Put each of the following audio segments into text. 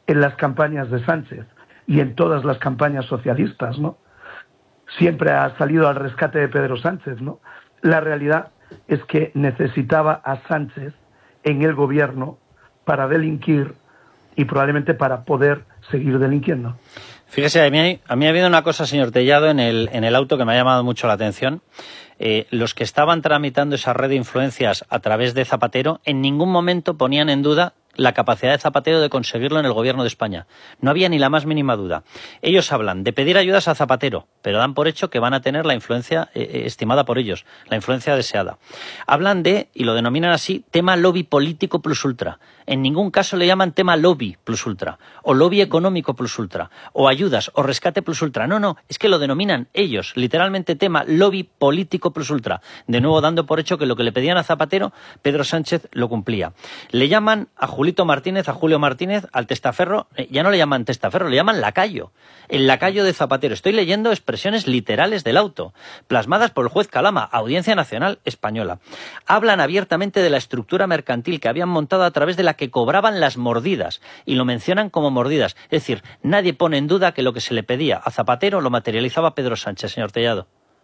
en las campañas de Sánchez y en todas las campañas socialistas, ¿no? Siempre ha salido al rescate de Pedro Sánchez, ¿no? La realidad es que necesitaba a Sánchez en el gobierno para delinquir y probablemente para poder seguir delinquiendo. Fíjese, a mí ha habido una cosa, señor Tellado, en el auto que me ha llamado mucho la atención. Los que estaban tramitando esa red de influencias a través de Zapatero en ningún momento ponían en duda la capacidad de Zapatero de conseguirlo en el gobierno de España. No había ni la más mínima duda. Ellos hablan de pedir ayudas a Zapatero, pero dan por hecho que van a tener la influencia estimada por ellos, la influencia deseada. Hablan de, y lo denominan así, tema lobby político plus ultra. En ningún caso le llaman tema lobby plus ultra, o lobby económico plus ultra, o ayudas, o rescate plus ultra. No, es que lo denominan ellos, literalmente tema lobby político plus ultra. De nuevo dando por hecho que lo que le pedían a Zapatero, Pedro Sánchez lo cumplía. Le llaman a Julio Martínez, al testaferro, ya no le llaman testaferro, le llaman lacayo, el lacayo de Zapatero. Estoy leyendo expresiones literales del auto, plasmadas por el juez Calama, Audiencia Nacional Española. Hablan abiertamente de la estructura mercantil que habían montado a través de la que cobraban las mordidas, y lo mencionan como mordidas. Es decir, nadie pone en duda que lo que se le pedía a Zapatero lo materializaba Pedro Sánchez, señor Tellado.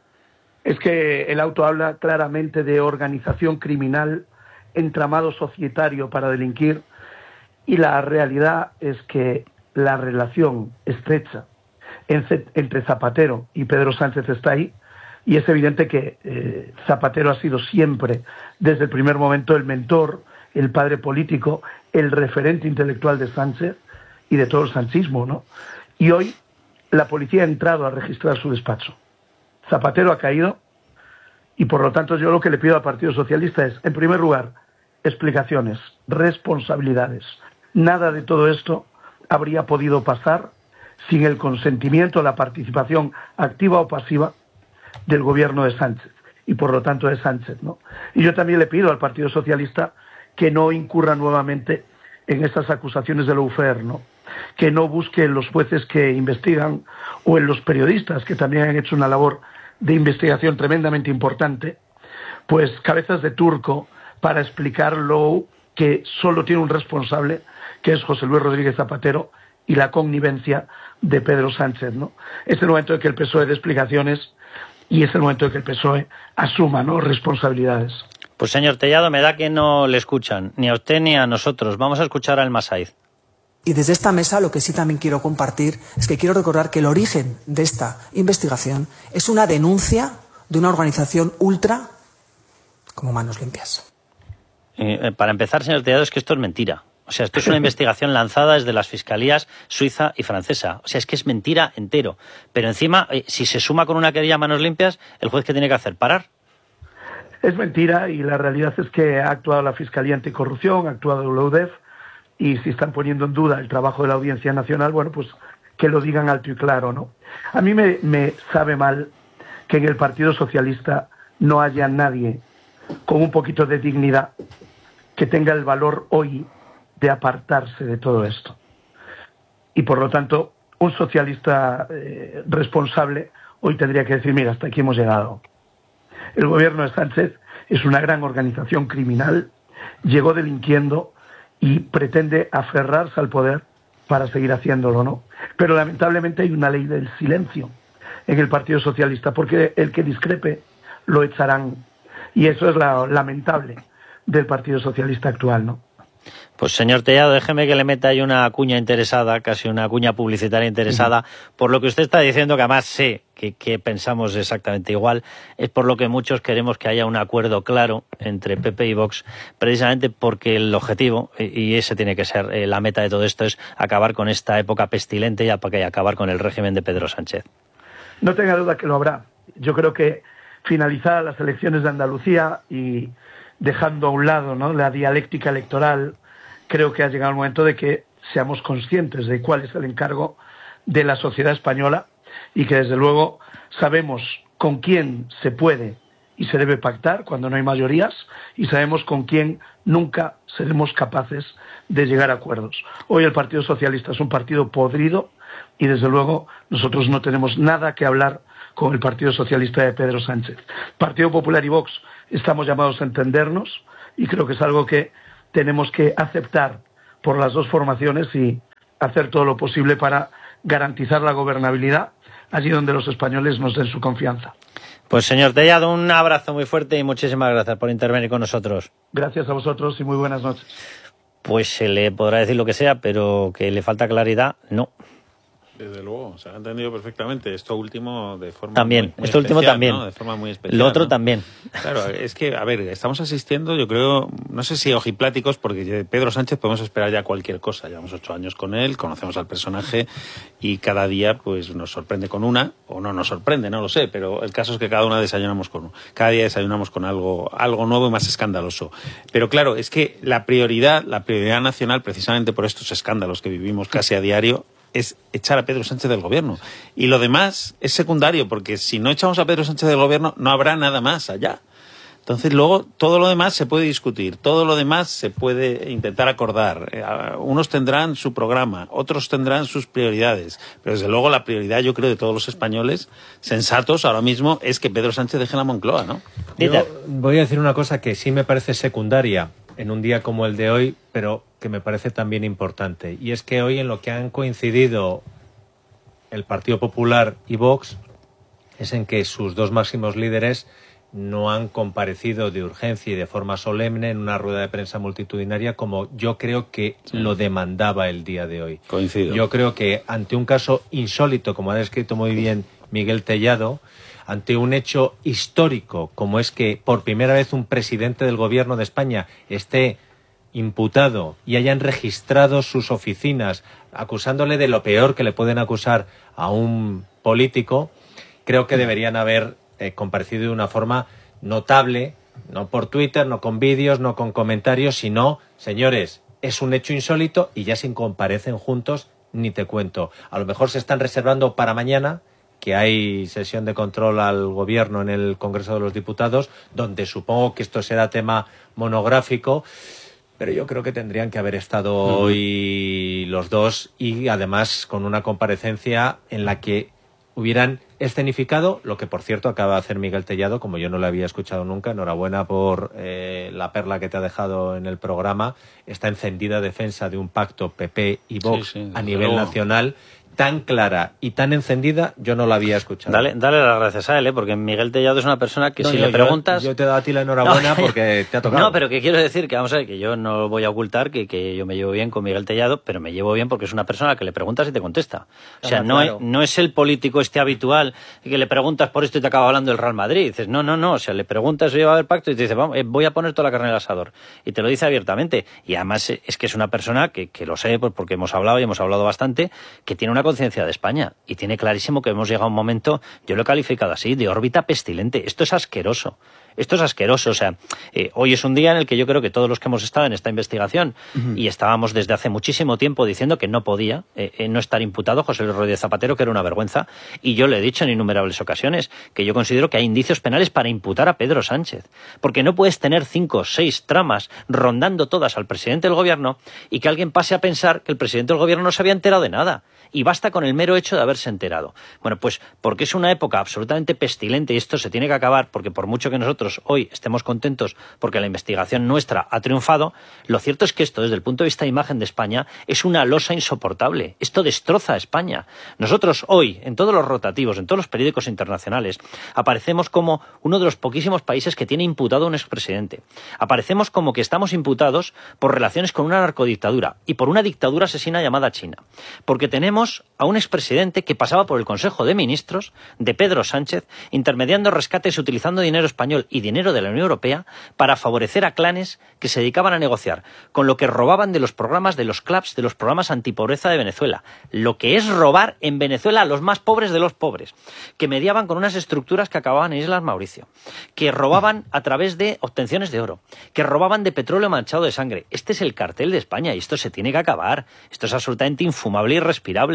Es que el auto habla claramente de organización criminal, entramado societario para delinquir, y la realidad es que la relación estrecha entre Zapatero y Pedro Sánchez está ahí, y es evidente que Zapatero ha sido siempre, desde el primer momento, el mentor, el padre político, el referente intelectual de Sánchez y de todo el sanchismo, ¿no? Y hoy la policía ha entrado a registrar su despacho. Zapatero ha caído y, por lo tanto, yo lo que le pido al Partido Socialista es, en primer lugar, explicaciones, responsabilidades. Nada de todo esto habría podido pasar sin el consentimiento, la participación activa o pasiva del gobierno de Sánchez y, por lo tanto, de Sánchez, ¿no? Y yo también le pido al Partido Socialista que no incurra nuevamente en estas acusaciones de lawfare, ¿no? Que no busque en los jueces que investigan o en los periodistas que también han hecho una labor de investigación tremendamente importante, pues cabezas de turco para explicar lo que solo tiene un responsable, que es José Luis Rodríguez Zapatero, y la connivencia de Pedro Sánchez, ¿no? Es el momento de que el PSOE dé explicaciones y es el momento de que el PSOE asuma, ¿no?, responsabilidades. Pues señor Tellado, me da que no le escuchan, ni a usted ni a nosotros. Vamos a escuchar al Masaiz. Y desde esta mesa lo que sí también quiero compartir es que quiero recordar que el origen de esta investigación es una denuncia de una organización ultra como Manos Limpias. Para empezar, señor Tellado, es que esto es mentira. O sea, esto es una investigación lanzada desde las fiscalías suiza y francesa. O sea, es que es mentira entero. Pero encima, si se suma con una querella a Manos Limpias, ¿el juez qué tiene que hacer? ¿Parar? Es mentira, y la realidad es que ha actuado la Fiscalía Anticorrupción, ha actuado la UDEF, y si están poniendo en duda el trabajo de la Audiencia Nacional, bueno, pues que lo digan alto y claro, ¿no? A mí me sabe mal que en el Partido Socialista no haya nadie con un poquito de dignidad que tenga el valor hoy de apartarse de todo esto. Y por lo tanto, un socialista responsable hoy tendría que decir, mira, hasta aquí hemos llegado. El gobierno de Sánchez es una gran organización criminal, llegó delinquiendo y pretende aferrarse al poder para seguir haciéndolo, ¿no? Pero lamentablemente hay una ley del silencio en el Partido Socialista, porque el que discrepe lo echarán. Y eso es lo lamentable del Partido Socialista actual, ¿no? Pues señor Tellado, déjeme que le meta ahí una cuña interesada, casi una cuña publicitaria interesada, por lo que usted está diciendo, que además sé que pensamos exactamente igual, es por lo que muchos queremos que haya un acuerdo claro entre PP y Vox, precisamente porque el objetivo, y ese tiene que ser la meta de todo esto, es acabar con esta época pestilente y acabar con el régimen de Pedro Sánchez. No tenga duda que lo habrá. Yo creo que finalizadas las elecciones de Andalucía y dejando a un lado, ¿no?, la dialéctica electoral, creo que ha llegado el momento de que seamos conscientes de cuál es el encargo de la sociedad española y que, desde luego, sabemos con quién se puede y se debe pactar cuando no hay mayorías, y sabemos con quién nunca seremos capaces de llegar a acuerdos. Hoy el Partido Socialista es un partido podrido y, desde luego, nosotros no tenemos nada que hablar con el Partido Socialista de Pedro Sánchez. Partido Popular y Vox estamos llamados a entendernos, y creo que es algo que tenemos que aceptar por las dos formaciones y hacer todo lo posible para garantizar la gobernabilidad allí donde los españoles nos den su confianza. Pues señor Tellado, un abrazo muy fuerte y muchísimas gracias por intervenir con nosotros. Gracias a vosotros y muy buenas noches. Pues se le podrá decir lo que sea, pero que le falta claridad, no. Desde luego, se ha entendido perfectamente. Esto último de forma también, muy esto especial, último también, ¿no? De forma muy especial. Lo otro, ¿no? también. Claro, es que, a ver, estamos asistiendo, yo creo, no sé si ojipláticos, porque de Pedro Sánchez podemos esperar ya cualquier cosa. Llevamos 8 años con él, conocemos al personaje y cada día pues nos sorprende con una, o no nos sorprende, no lo sé, pero el caso es que cada día desayunamos con algo nuevo y más escandaloso. Pero claro, es que la prioridad nacional, precisamente por estos escándalos que vivimos casi a diario, es echar a Pedro Sánchez del gobierno. Y lo demás es secundario, porque si no echamos a Pedro Sánchez del gobierno, no habrá nada más allá. Entonces, luego, todo lo demás se puede discutir, todo lo demás se puede intentar acordar. Unos tendrán su programa, otros tendrán sus prioridades. Pero, desde luego, la prioridad, yo creo, de todos los españoles sensatos ahora mismo es que Pedro Sánchez deje la Moncloa, ¿no? Yo voy a decir una cosa que sí me parece secundaria en un día como el de hoy, pero que me parece también importante. Y es que hoy en lo que han coincidido el Partido Popular y Vox es en que sus dos máximos líderes no han comparecido de urgencia y de forma solemne en una rueda de prensa multitudinaria como yo creo que lo demandaba el día de hoy. Coincido. Yo creo que ante un caso insólito, como ha descrito muy bien Miguel Tellado, ante un hecho histórico como es que por primera vez un presidente del gobierno de España esté imputado y hayan registrado sus oficinas acusándole de lo peor que le pueden acusar a un político, creo que deberían haber comparecido de una forma notable, no por Twitter, no con vídeos, no con comentarios, sino, señores, es un hecho insólito y ya se comparecen juntos, ni te cuento. A lo mejor se están reservando para mañana, que hay sesión de control al gobierno en el Congreso de los Diputados, donde supongo que esto será tema monográfico, pero yo creo que tendrían que haber estado hoy los dos y además con una comparecencia en la que hubieran escenificado lo que, por cierto, acaba de hacer Miguel Tellado, como yo no lo había escuchado nunca. Enhorabuena por la perla que te ha dejado en el programa. Esta encendida defensa de un pacto PP y Vox a nivel nacional, tan clara y tan encendida, yo no la había escuchado. Dale las gracias a él, porque Miguel Tellado es una persona que si le preguntas... Yo te he dado a ti la enhorabuena porque te ha tocado. No, pero que quiero decir que, vamos a ver, que yo no voy a ocultar que yo me llevo bien con Miguel Tellado, pero me llevo bien porque es una persona que le preguntas y te contesta. O sea, no es el político habitual que le preguntas por esto y te acaba hablando del Real Madrid. Y dices, no, o sea, le preguntas si va a haber pacto y te dice, vamos, voy a poner toda la carne en el asador. Y te lo dice abiertamente. Y además es que es una persona que lo sé, pues porque hemos hablado y hemos hablado bastante, que tiene una conciencia de España y tiene clarísimo que hemos llegado a un momento, yo lo he calificado así, de órbita pestilente. Esto es asqueroso. O sea, hoy es un día en el que yo creo que todos los que hemos estado en esta investigación y estábamos desde hace muchísimo tiempo diciendo que no podía no estar imputado José Luis Rodríguez Zapatero, que era una vergüenza, y yo le he dicho en innumerables ocasiones que yo considero que hay indicios penales para imputar a Pedro Sánchez, porque no puedes tener 5 o 6 tramas rondando todas al presidente del gobierno y que alguien pase a pensar que el presidente del gobierno no se había enterado de nada. Y basta con el mero hecho de haberse enterado. Bueno, pues porque es una época absolutamente pestilente y esto se tiene que acabar, porque por mucho que nosotros hoy estemos contentos porque la investigación nuestra ha triunfado, lo cierto es que esto, desde el punto de vista de imagen de España, es una losa insoportable. Esto destroza a España. Nosotros hoy, en todos los rotativos, en todos los periódicos internacionales, aparecemos como uno de los poquísimos países que tiene imputado a un expresidente. Aparecemos como que estamos imputados por relaciones con una narcodictadura y por una dictadura asesina llamada China. Porque tenemos a un expresidente que pasaba por el Consejo de Ministros de Pedro Sánchez, intermediando rescates utilizando dinero español y dinero de la Unión Europea para favorecer a clanes que se dedicaban a negociar con lo que robaban de los programas de los CLAPS, de los programas antipobreza de Venezuela. Lo que es robar en Venezuela a los más pobres de los pobres, que mediaban con unas estructuras que acababan en Islas Mauricio, que robaban a través de obtenciones de oro, que robaban de petróleo manchado de sangre. Este es el cartel de España y esto se tiene que acabar. Esto es absolutamente infumable y irrespirable.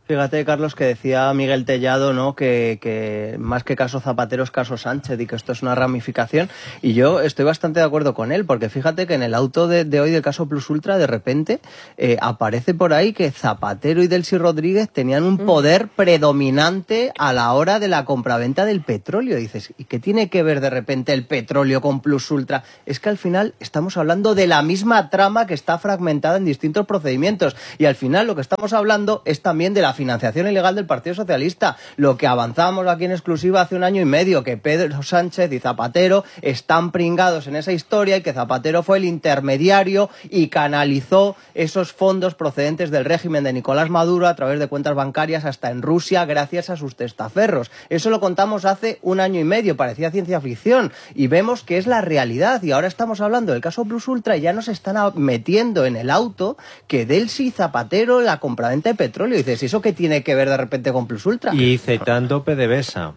Fíjate, Carlos, que decía Miguel Tellado, ¿no? Que más que caso Zapatero es caso Sánchez y que esto es una ramificación. Y yo estoy bastante de acuerdo con él, porque fíjate que en el auto de hoy del caso Plus Ultra, de repente aparece por ahí que Zapatero y Delcy Rodríguez tenían un poder predominante a la hora de la compraventa del petróleo. Y dices, ¿y qué tiene que ver de repente el petróleo con Plus Ultra? Es que al final estamos hablando de la misma trama que está fragmentada en distintos procedimientos. Y al final lo que estamos hablando es también de la financiación ilegal del Partido Socialista. Lo que avanzábamos aquí en exclusiva hace 1 año y medio, que Pedro Sánchez y Zapatero están pringados en esa historia y que Zapatero fue el intermediario y canalizó esos fondos procedentes del régimen de Nicolás Maduro a través de cuentas bancarias hasta en Rusia gracias a sus testaferros. Eso lo contamos hace 1 año y medio, parecía ciencia ficción, y vemos que es la realidad. Y ahora estamos hablando del caso Plus Ultra y ya nos están metiendo en el auto que Delcy y Zapatero la compraventa de petróleo. Y dices, ¿y eso qué tiene que ver de repente con Plus Ultra? Y citando PDVSA.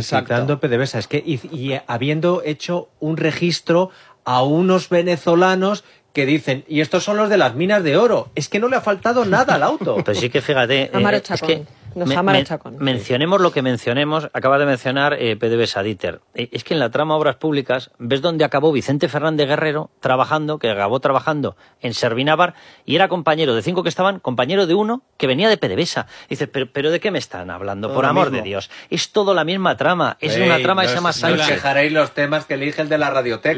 Es que y habiendo hecho un registro a unos venezolanos que dicen, y estos son los de las minas de oro. Es que no le ha faltado nada al auto. Pues sí que fíjate, es que mencionemos lo que mencionemos, acaba de mencionar PDVSA Dieter. Es que en la trama Obras Públicas ves dónde acabó Vicente Fernández Guerrero trabajando, que acabó trabajando en Servinavar y era compañero de 5 que estaban, compañero de 1 que venía de PDVSA. Dices, pero ¿de qué me están hablando? Por amor de Dios. Es todo la misma trama. Es una trama que se llama Sánchez. No dejaréis los temas que elige el de la radioteca.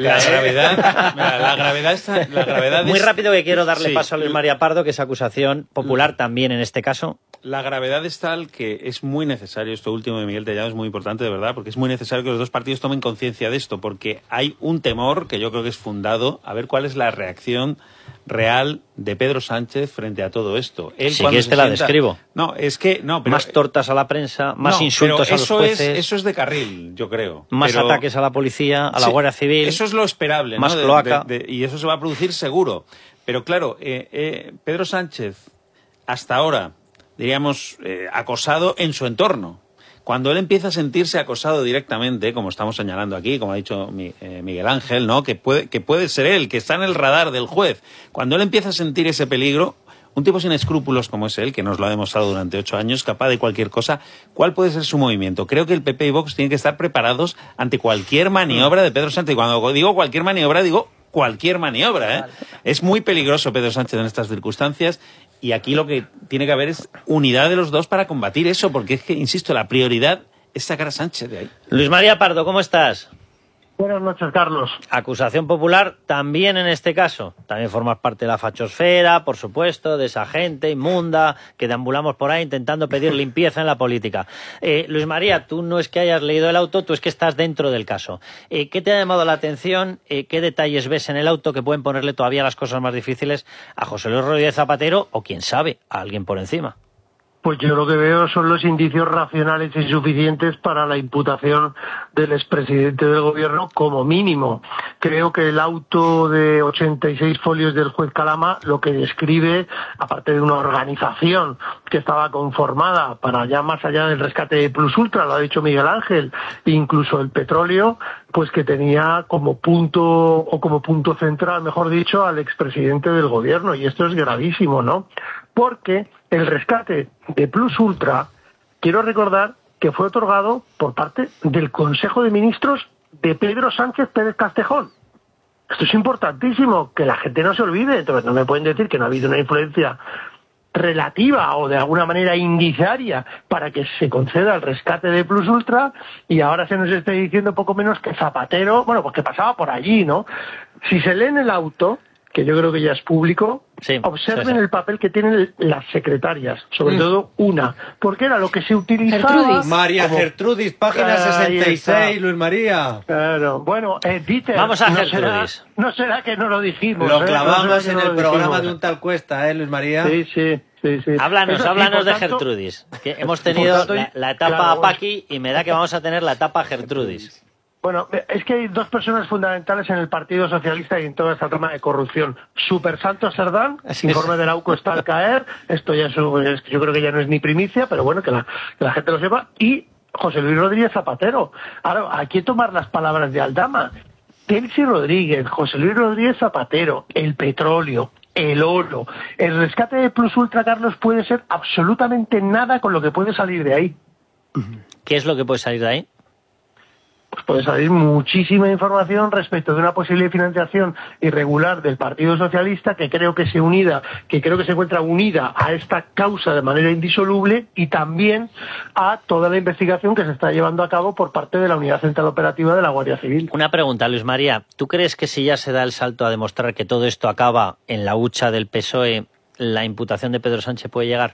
La gravedad está... Muy rápido, que quiero darle paso a Luis María Pardo, que es acusación popular también en este caso. La gravedad es tal que es muy necesario, esto último de Miguel Tellado es muy importante, de verdad, porque es muy necesario que los dos partidos tomen conciencia de esto, porque hay un temor que yo creo que es fundado, a ver cuál es la reacción real de Pedro Sánchez frente a todo esto. Él, si quieres te la describo. No, es que... no, pero, más tortas a la prensa, más insultos a los jueces. Eso es de carril, yo creo. Más ataques a la policía, a la Guardia Civil. Eso es lo esperable, más ¿no? cloaca. Y eso se va a producir seguro. Pero claro, Pedro Sánchez, hasta ahora, diríamos, acosado en su entorno. Cuando él empieza a sentirse acosado directamente, como estamos señalando aquí, como ha dicho Miguel Ángel, ¿no? Que puede ser él, que está en el radar del juez. Cuando él empieza a sentir ese peligro, un tipo sin escrúpulos como es él, que nos lo ha demostrado durante 8 años, capaz de cualquier cosa, ¿cuál puede ser su movimiento? Creo que el PP y Vox tienen que estar preparados ante cualquier maniobra de Pedro Sánchez. Y cuando digo cualquier maniobra, digo cualquier maniobra, ¿eh? Es muy peligroso Pedro Sánchez en estas circunstancias. Y aquí lo que tiene que haber es unidad de los dos para combatir eso, porque es que, insisto, la prioridad es sacar a Sánchez de ahí. Luis María Pardo, ¿cómo estás? Buenas noches, Carlos. Acusación popular también en este caso. También formas parte de la fachosfera, por supuesto, de esa gente inmunda que deambulamos por ahí intentando pedir limpieza en la política. Luis María, tú no es que hayas leído el auto, tú es que estás dentro del caso. ¿Qué te ha llamado la atención? ¿Qué detalles ves en el auto que pueden ponerle todavía las cosas más difíciles a José Luis Rodríguez Zapatero o, quién sabe, a alguien por encima? Pues yo lo que veo son los indicios racionales y suficientes para la imputación del expresidente del gobierno como mínimo. Creo que el auto de 86 folios del juez Calama lo que describe, aparte de una organización que estaba conformada para ya más allá del rescate de Plus Ultra, lo ha dicho Miguel Ángel, incluso el petróleo, pues que tenía como punto central, mejor dicho, al expresidente del gobierno. Y esto es gravísimo, ¿no? Porque el rescate de Plus Ultra, quiero recordar que fue otorgado por parte del Consejo de Ministros de Pedro Sánchez Pérez Castejón. Esto es importantísimo, que la gente no se olvide. Entonces no me pueden decir que no ha habido una influencia relativa o de alguna manera indiciaria para que se conceda el rescate de Plus Ultra y ahora se nos esté diciendo poco menos que Zapatero, bueno, pues que pasaba por allí, ¿no? Si se lee en el auto, que yo creo que ya es público, observen el papel que tienen las secretarias, sobre todo una, porque era lo que se utilizaba... Gertrudis. María Gertrudis, página 66, Luis María. Claro, bueno, Dieter, vamos a Gertrudis. No será que no lo dijimos. Lo clavamos en el programa de un tal Cuesta, Luis María. Sí. Háblanos de Gertrudis, que hemos tenido la etapa Paqui y me da que vamos a tener la etapa Gertrudis. Bueno, es que hay dos personas fundamentales en el Partido Socialista y en toda esta trama de corrupción. Super Santos Serdán, el informe de la UCO está al caer, esto ya yo creo que ya no es ni primicia, pero bueno, que la gente lo sepa, y José Luis Rodríguez Zapatero. Ahora, aquí tomar las palabras de Aldama. Delcy Rodríguez, José Luis Rodríguez Zapatero, el petróleo, el oro. El rescate de Plus Ultra, Carlos, puede ser absolutamente nada con lo que puede salir de ahí. ¿Qué es lo que puede salir de ahí? Pues puede salir muchísima información respecto de una posible financiación irregular del Partido Socialista que creo que se encuentra unida a esta causa de manera indisoluble, y también a toda la investigación que se está llevando a cabo por parte de la Unidad Central Operativa de la Guardia Civil. Una pregunta, Luis María. ¿Tú crees que si ya se da el salto a demostrar que todo esto acaba en la hucha del PSOE, la imputación de Pedro Sánchez puede llegar?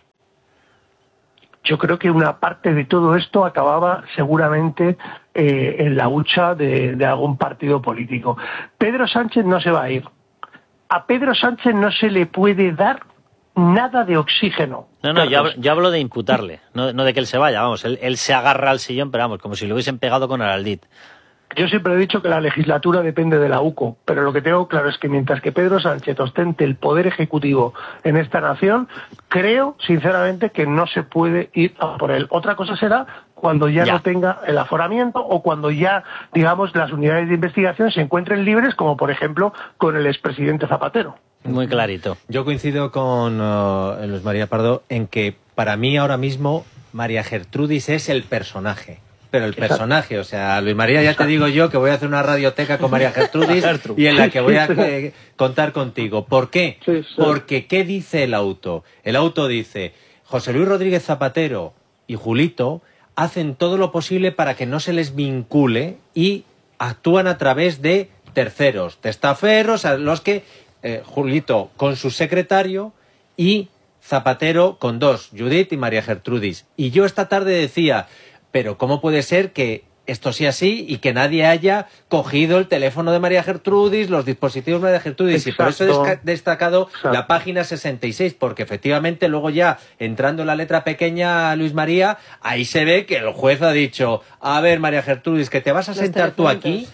Yo creo que una parte de todo esto acababa seguramente en la hucha de algún partido político. Pedro Sánchez no se va a ir. A Pedro Sánchez no se le puede dar nada de oxígeno. No, yo hablo de imputarle, no de que él se vaya. Vamos, él se agarra al sillón, pero vamos, como si lo hubiesen pegado con Araldit. Yo siempre he dicho que la legislatura depende de la UCO, pero lo que tengo claro es que mientras que Pedro Sánchez ostente el poder ejecutivo en esta nación, creo sinceramente que no se puede ir a por él. Otra cosa será cuando ya no tenga el aforamiento, o cuando ya, digamos, las unidades de investigación se encuentren libres, como por ejemplo con el expresidente Zapatero. Muy clarito. Yo coincido con Luis María Pardo en que para mí ahora mismo María Gertrudis es el personaje. Pero el personaje, o sea, Luis María, ya te digo yo que voy a hacer una radioteca con María Gertrudis y en la que voy a contar contigo. ¿Por qué? Porque ¿qué dice el auto? El auto dice, José Luis Rodríguez Zapatero y Julito hacen todo lo posible para que no se les vincule y actúan a través de terceros, testaferros, a los que Julito con su secretario y Zapatero con dos, Judith y María Gertrudis. Y yo esta tarde decía, pero ¿cómo puede ser que esto sea así y que nadie haya cogido el teléfono de María Gertrudis, los dispositivos de María Gertrudis? Exacto. Y por eso he destacado la página 66, porque efectivamente luego ya, entrando en la letra pequeña, Luis María, ahí se ve que el juez ha dicho, a ver, María Gertrudis, que te vas a sentar tú aquí,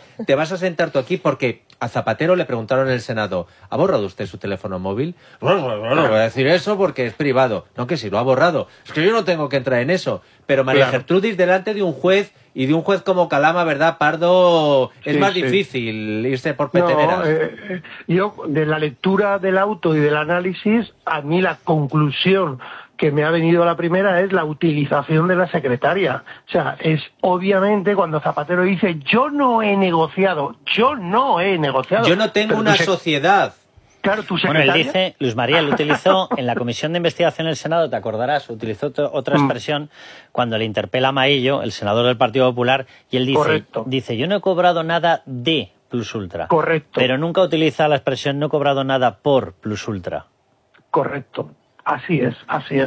porque a Zapatero le preguntaron en el Senado, ¿ha borrado usted su teléfono móvil? Bueno, voy a decir eso porque es privado. No, que si lo ha borrado. Es que yo no tengo que entrar en eso. Pero María Gertrudis delante de un juez, y de un juez como Calama, ¿verdad, Pardo? Es más difícil irse por peteneras. Yo, de la lectura del auto y del análisis, a mí la conclusión que me ha venido a la primera es la utilización de la secretaria. O sea, es obviamente cuando Zapatero dice, yo no he negociado. Yo no tengo una sociedad. Claro, tu secretaria. Bueno, él dice, Luis María, lo utilizó en la Comisión de Investigación del Senado, te acordarás, utilizó otra expresión cuando le interpela a Maillo, el senador del Partido Popular, y él dice, yo no he cobrado nada de Plus Ultra. Correcto. Pero nunca utiliza la expresión no he cobrado nada por Plus Ultra. Correcto. Así es.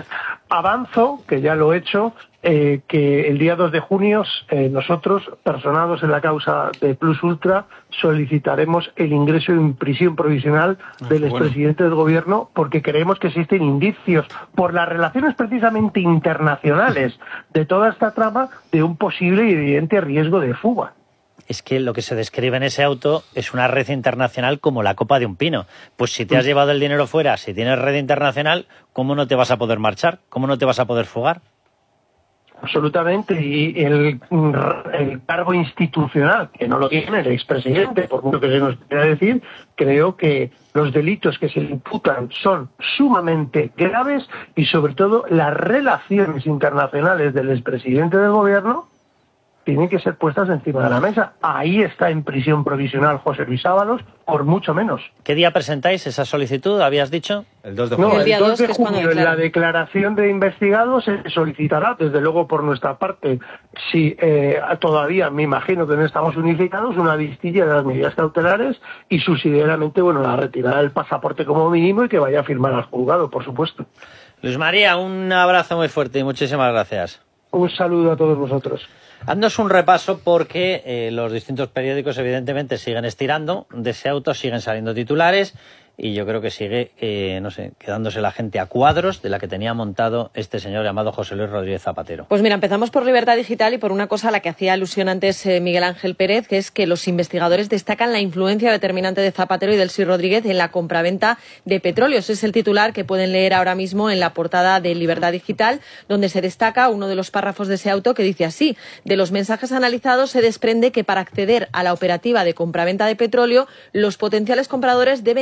Avanzo, que ya lo he hecho, que el día 2 de junio nosotros, personados en la causa de Plus Ultra, solicitaremos el ingreso en prisión provisional del expresidente del gobierno, porque creemos que existen indicios, por las relaciones precisamente internacionales de toda esta trama, de un posible y evidente riesgo de fuga. Es que lo que se describe en ese auto es una red internacional como la copa de un pino. Pues si te has llevado el dinero fuera, si tienes red internacional, ¿cómo no te vas a poder marchar? ¿Cómo no te vas a poder fugar? Absolutamente, y el cargo institucional, que no lo tiene el expresidente, por mucho que se nos quiera decir, creo que los delitos que se le imputan son sumamente graves, y sobre todo las relaciones internacionales del expresidente del gobierno tienen que ser puestas encima de la mesa. Ahí está en prisión provisional José Luis Ábalos, por mucho menos. ¿Qué día presentáis esa solicitud, habías dicho? El 2 de junio. No, el 2 de junio, en la declaración de investigados se solicitará, desde luego por nuestra parte, si todavía me imagino que no estamos unificados, una vistilla de las medidas cautelares y subsidiariamente, la retirada del pasaporte como mínimo y que vaya a firmar al juzgado, por supuesto. Luis María, un abrazo muy fuerte y muchísimas gracias. Un saludo a todos vosotros. Haznos un repaso porque los distintos periódicos evidentemente siguen estirando, de ese auto siguen saliendo titulares y yo creo que sigue, quedándose la gente a cuadros de la que tenía montado este señor llamado José Luis Rodríguez Zapatero. Pues mira, empezamos por Libertad Digital y por una cosa a la que hacía alusión antes Miguel Ángel Pérez, que es que los investigadores destacan la influencia determinante de Zapatero y del Sí Rodríguez en la compraventa de petróleos. Es el titular que pueden leer ahora mismo en la portada de Libertad Digital, donde se destaca uno de los párrafos de ese auto que dice así: de los mensajes analizados se desprende que para acceder a la operativa de compraventa de petróleo, los potenciales compradores deben canalizar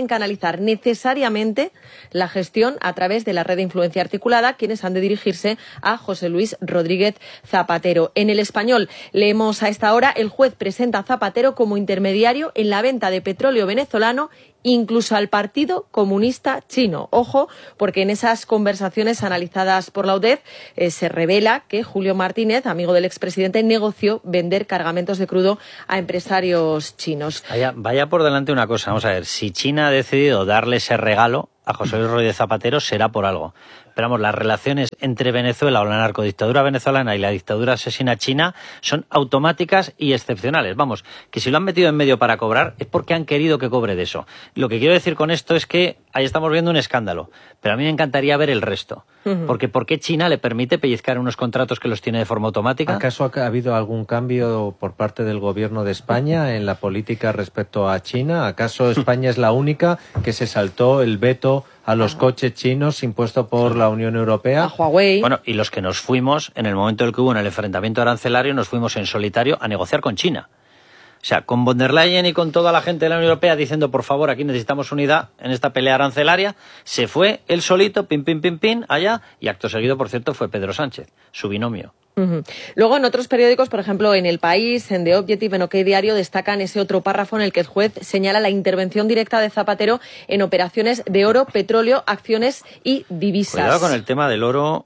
pasar necesariamente la gestión a través de la red de influencia articulada, quienes han de dirigirse a José Luis Rodríguez Zapatero. En El Español leemos a esta hora: el juez presenta a Zapatero como intermediario en la venta de petróleo venezolano, incluso al Partido Comunista Chino. Ojo, porque en esas conversaciones analizadas por la UDEF se revela que Julio Martínez, amigo del expresidente, negoció vender cargamentos de crudo a empresarios chinos. Vaya por delante una cosa, vamos a ver, si China ha decidido darle ese regalo a José Luis Rodríguez Zapatero, será por algo. Pero vamos, las relaciones entre Venezuela o la narcodictadura venezolana y la dictadura asesina china son automáticas y excepcionales. Vamos, que si lo han metido en medio para cobrar es porque han querido que cobre de eso. Lo que quiero decir con esto es que ahí estamos viendo un escándalo, pero a mí me encantaría ver el resto. Porque ¿por qué China le permite pellizcar unos contratos que los tiene de forma automática? ¿Acaso ha habido algún cambio por parte del gobierno de España en la política respecto a China? ¿Acaso España es la única que se saltó el veto a los coches chinos impuesto por la Unión Europea? A Huawei. Bueno, y los que nos fuimos, en el momento en el que hubo en el enfrentamiento arancelario, nos fuimos en solitario a negociar con China. O sea, con von der Leyen y con toda la gente de la Unión Europea diciendo, por favor, aquí necesitamos unidad en esta pelea arancelaria, se fue él solito, pim, allá, y acto seguido, por cierto, fue Pedro Sánchez, su binomio. Luego, en otros periódicos, por ejemplo, en El País, en The Objective, en OK Diario, destacan ese otro párrafo en el que el juez señala la intervención directa de Zapatero en operaciones de oro, petróleo, acciones y divisas. Cuidado con el tema del oro.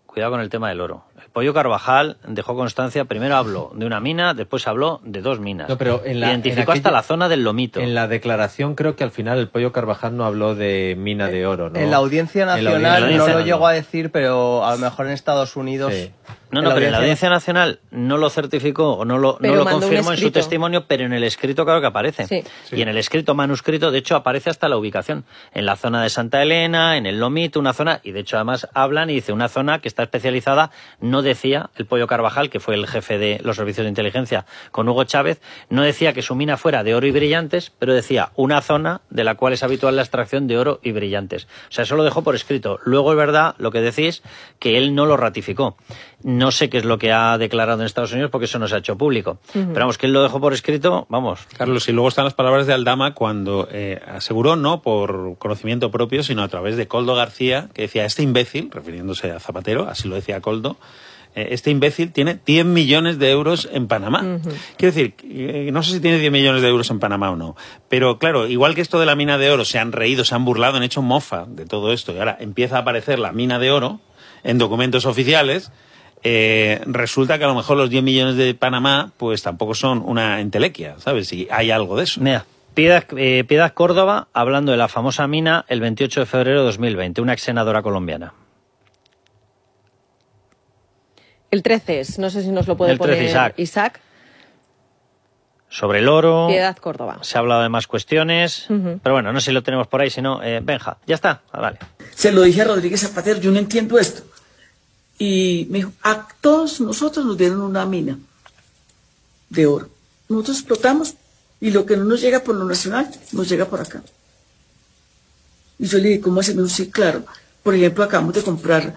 Pollo Carvajal dejó constancia, primero habló de una mina, después habló de 2 minas. No, pero identificó hasta la zona del Lomito. En la declaración creo que al final el Pollo Carvajal no habló de mina de oro, ¿no? En la Audiencia Nacional no lo llegó a decir, pero a lo mejor en Estados Unidos... Sí. Pero en la Audiencia Nacional no lo certificó o no lo confirmó en su testimonio, pero en el escrito claro que aparece. Sí. Y en el escrito manuscrito, de hecho, aparece hasta la ubicación. En la zona de Santa Elena, en el Lomito, una zona, y de hecho además hablan y dice una zona que está especializada, no decía el Pollo Carvajal, que fue el jefe de los servicios de inteligencia con Hugo Chávez, no decía que su mina fuera de oro y brillantes, pero decía una zona de la cual es habitual la extracción de oro y brillantes. O sea, eso lo dejó por escrito. Luego es verdad lo que decís, que él no lo ratificó. No sé qué es lo que ha declarado en Estados Unidos porque eso no se ha hecho público. Pero vamos, que él lo dejó por escrito, vamos. Carlos, y luego están las palabras de Aldama cuando aseguró, no por conocimiento propio, sino a través de Koldo García, que decía, este imbécil, refiriéndose a Zapatero, así lo decía Koldo, este imbécil tiene 10 millones de euros en Panamá. Quiero decir, no sé si tiene 10 millones de euros en Panamá o no, pero claro, igual que esto de la mina de oro, se han reído, se han burlado, han hecho mofa de todo esto, y ahora empieza a aparecer la mina de oro en documentos oficiales. Resulta que a lo mejor los 10 millones de Panamá pues tampoco son una entelequia, ¿sabes? Si hay algo de eso. Mira, Piedad Córdoba hablando de la famosa mina el 28 de febrero de 2020, una ex senadora colombiana. El 13 es, no sé si nos lo puede poner Isaac. Sobre el oro. Piedad Córdoba. Se ha hablado de más cuestiones, pero bueno, no sé si lo tenemos por ahí, si no, Benja, ya está, vale. Se lo dije a Rodríguez Zapatero, yo no entiendo esto. Y me dijo, a todos nosotros nos dieron una mina de oro. Nosotros explotamos y lo que no nos llega por lo nacional, nos llega por acá. Y yo le dije, ¿cómo hacemos? Sí, claro. Por ejemplo, acabamos de comprar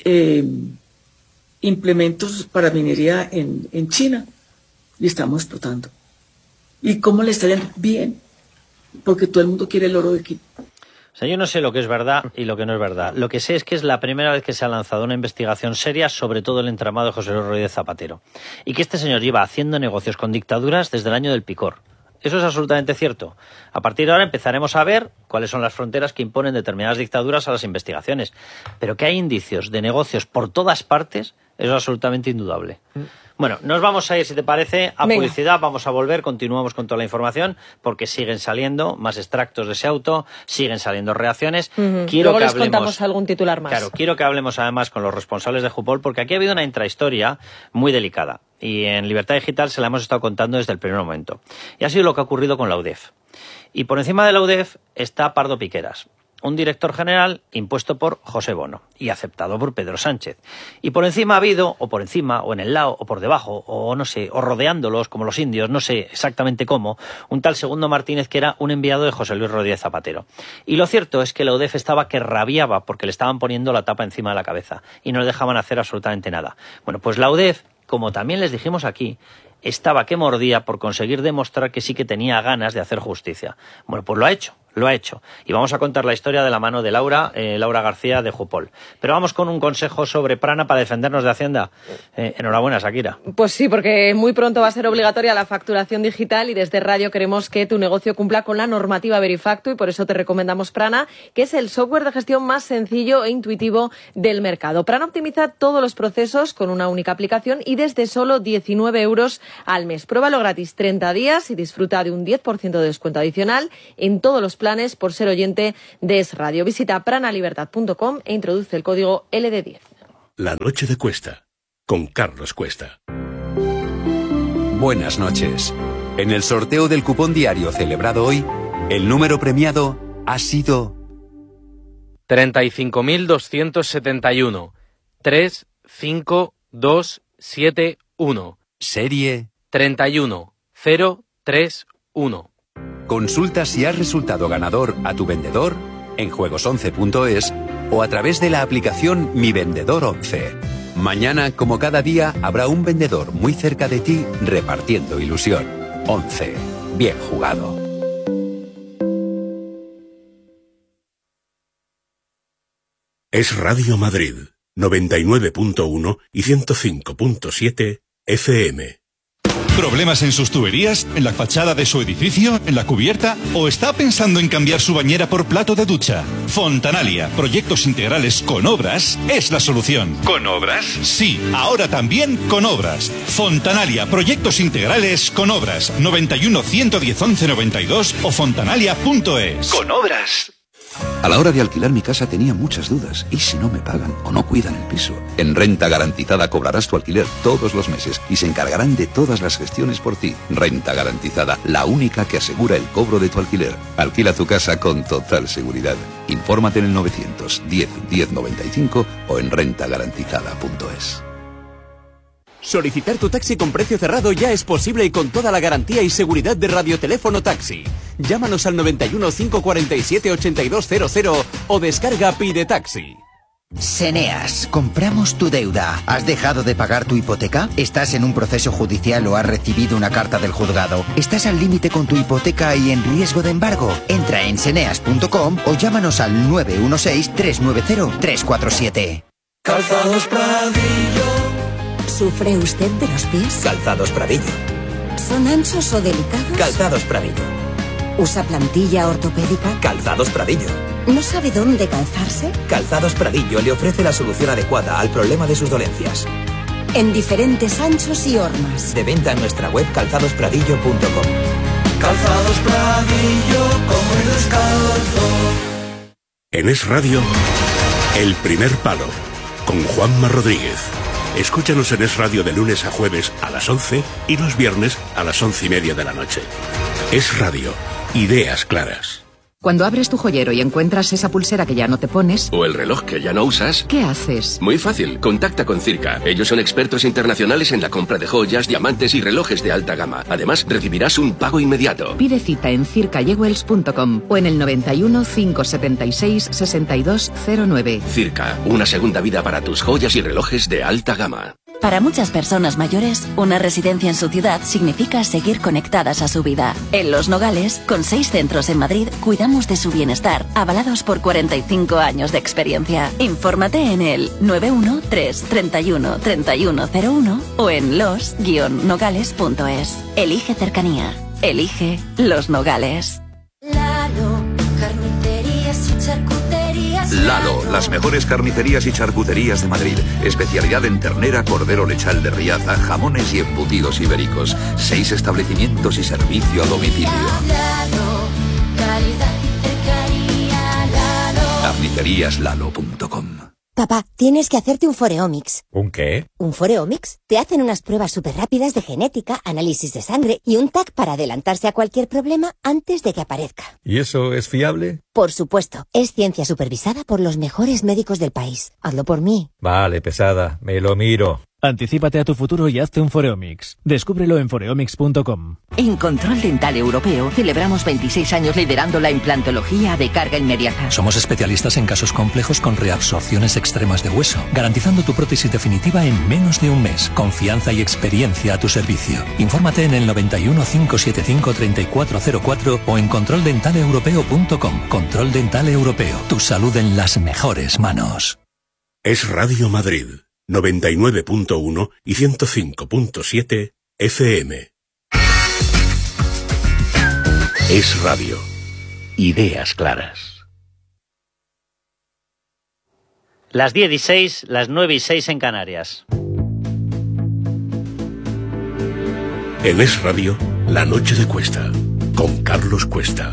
implementos para minería en China y estamos explotando. ¿Y cómo le está yendo? Bien, porque todo el mundo quiere el oro de aquí. O sea, yo no sé lo que es verdad y lo que no es verdad. Lo que sé es que es la primera vez que se ha lanzado una investigación seria sobre todo el entramado de José Luis Rodríguez Zapatero. Y que este señor lleva haciendo negocios con dictaduras desde el año del picor. Eso es absolutamente cierto. A partir de ahora empezaremos a ver cuáles son las fronteras que imponen determinadas dictaduras a las investigaciones. Pero que hay indicios de negocios por todas partes, eso es absolutamente indudable. Bueno, nos vamos a ir, si te parece, a publicidad. Vamos a volver, continuamos con toda la información, porque siguen saliendo más extractos de ese auto, siguen saliendo reacciones. Luego les contamos algún titular más. Claro, quiero que hablemos además con los responsables de Jupol, porque aquí ha habido una intrahistoria muy delicada. Y en Libertad Digital se la hemos estado contando desde el primer momento. Y ha sido lo que ha ocurrido con la UDEF. Y por encima de la UDEF está Pardo Piqueras, un director general impuesto por José Bono y aceptado por Pedro Sánchez. Y por encima ha habido, o por encima, o en el lado, o por debajo, o no sé, o rodeándolos como los indios, no sé exactamente cómo, un tal Segundo Martínez que era un enviado de José Luis Rodríguez Zapatero. Y lo cierto es que la UDEF estaba que rabiaba porque le estaban poniendo la tapa encima de la cabeza y no le dejaban hacer absolutamente nada. Bueno, pues la UDEF, como también les dijimos aquí, estaba que mordía por conseguir demostrar que sí que tenía ganas de hacer justicia. Bueno, pues lo ha hecho. lo ha hecho. Y vamos a contar la historia de la mano de Laura García de Jupol. Pero vamos con un consejo sobre Prana para defendernos de Hacienda. Enhorabuena, Shakira. Pues sí, porque muy pronto va a ser obligatoria la facturación digital y desde Radio queremos que tu negocio cumpla con la normativa Verifactu y por eso te recomendamos Prana, que es el software de gestión más sencillo e intuitivo del mercado. Prana optimiza todos los procesos con una única aplicación y desde solo 19 € al mes. Pruébalo gratis 30 días y disfruta de un 10% de descuento adicional en todos los planes por ser oyente de Es Radio. Visita pranalibertad.com e introduce el código LD10. La noche de Cuesta, con Carlos Cuesta. Buenas noches. En el sorteo del cupón diario celebrado hoy, el número premiado ha sido 35.271 35271. Serie 31031. Consulta si has resultado ganador a tu vendedor en juegos11.es o a través de la aplicación Mi Vendedor 11. Mañana, como cada día, habrá un vendedor muy cerca de ti repartiendo ilusión. 11. Bien jugado. Es Radio Madrid, 99.1 y 105.7 FM. ¿Problemas en sus tuberías? ¿En la fachada de su edificio? ¿En la cubierta? ¿O está pensando en cambiar su bañera por plato de ducha? Fontanalia, proyectos integrales con obras, es la solución. ¿Con obras? Sí, ahora también con obras. Fontanalia, proyectos integrales con obras. 91 110 11 92 o fontanalia.es. Con obras. A la hora de alquilar mi casa tenía muchas dudas. ¿Y si no me pagan o no cuidan el piso? En Renta Garantizada cobrarás tu alquiler todos los meses y se encargarán de todas las gestiones por ti. Renta Garantizada, la única que asegura el cobro de tu alquiler. Alquila tu casa con total seguridad. Infórmate en el 910 1095 o en rentagarantizada.es. Solicitar tu taxi con precio cerrado ya es posible y con toda la garantía y seguridad de Radioteléfono Taxi. Llámanos al 91 547 8200 o descarga Pide Taxi. Seneas, compramos tu deuda. ¿Has dejado de pagar tu hipoteca? ¿Estás en un proceso judicial o has recibido una carta del juzgado? ¿Estás al límite con tu hipoteca y en riesgo de embargo? Entra en seneas.com o llámanos al 916-390-347. Calzados Pradillo. ¿Sufre usted de los pies? Calzados Pradillo. ¿Son anchos o delicados? Calzados Pradillo. ¿Usa plantilla ortopédica? Calzados Pradillo. ¿No sabe dónde calzarse? Calzados Pradillo le ofrece la solución adecuada al problema de sus dolencias. En diferentes anchos y hormas. De venta en nuestra web calzadospradillo.com. Calzados Pradillo, como el descalzo. En Es Radio, El Primer Palo, con Juanma Rodríguez. Escúchanos en Es Radio de lunes a jueves a las 11 y los viernes a las 11:30 de la noche. Es Radio, ideas claras. Cuando abres tu joyero y encuentras esa pulsera que ya no te pones... O el reloj que ya no usas... ¿Qué haces? Muy fácil, contacta con Circa. Ellos son expertos internacionales en la compra de joyas, diamantes y relojes de alta gama. Además, recibirás un pago inmediato. Pide cita en circayewells.com o en el 91 576 6209. Circa, una segunda vida para tus joyas y relojes de alta gama. Para muchas personas mayores, una residencia en su ciudad significa seguir conectadas a su vida. En Los Nogales, con 6 centros en Madrid, cuidamos de su bienestar, avalados por 45 años de experiencia. Infórmate en el 913 31 3101 o en los-nogales.es. Elige cercanía. Elige Los Nogales. Lalo, carnicerías y charcuterías. Lalo, las mejores carnicerías y charcuterías de Madrid. Especialidad en ternera, cordero lechal de Riaza, jamones y embutidos ibéricos. 6 establecimientos y servicio a domicilio. Lalo, calidad y cercanía. Lalo. Carniceríaslalo.com. Papá, tienes que hacerte un Foreomics. ¿Un qué? ¿Un Foreomics? Te hacen unas pruebas súper rápidas de genética, análisis de sangre y un TAC para adelantarse a cualquier problema antes de que aparezca. ¿Y eso es fiable? Por supuesto. Es ciencia supervisada por los mejores médicos del país. Hazlo por mí. Vale, pesada, me lo miro. Anticípate a tu futuro y hazte un Foreomics. Descúbrelo en foreomics.com. En Control Dental Europeo celebramos 26 años liderando la implantología de carga inmediata. Somos especialistas en casos complejos con reabsorciones extremas de hueso, garantizando tu prótesis definitiva en menos de un mes. Confianza y experiencia a tu servicio. Infórmate en el 91 575 3404 o en controldentalepeuropeo.com. Control Dental Europeo. Tu salud en las mejores manos. Es Radio Madrid, 99.1 y 105.7 FM. Es Radio. Ideas claras. Las 10:06, las 9:06 en Canarias. En Es Radio, La Noche de Cuesta, con Carlos Cuesta.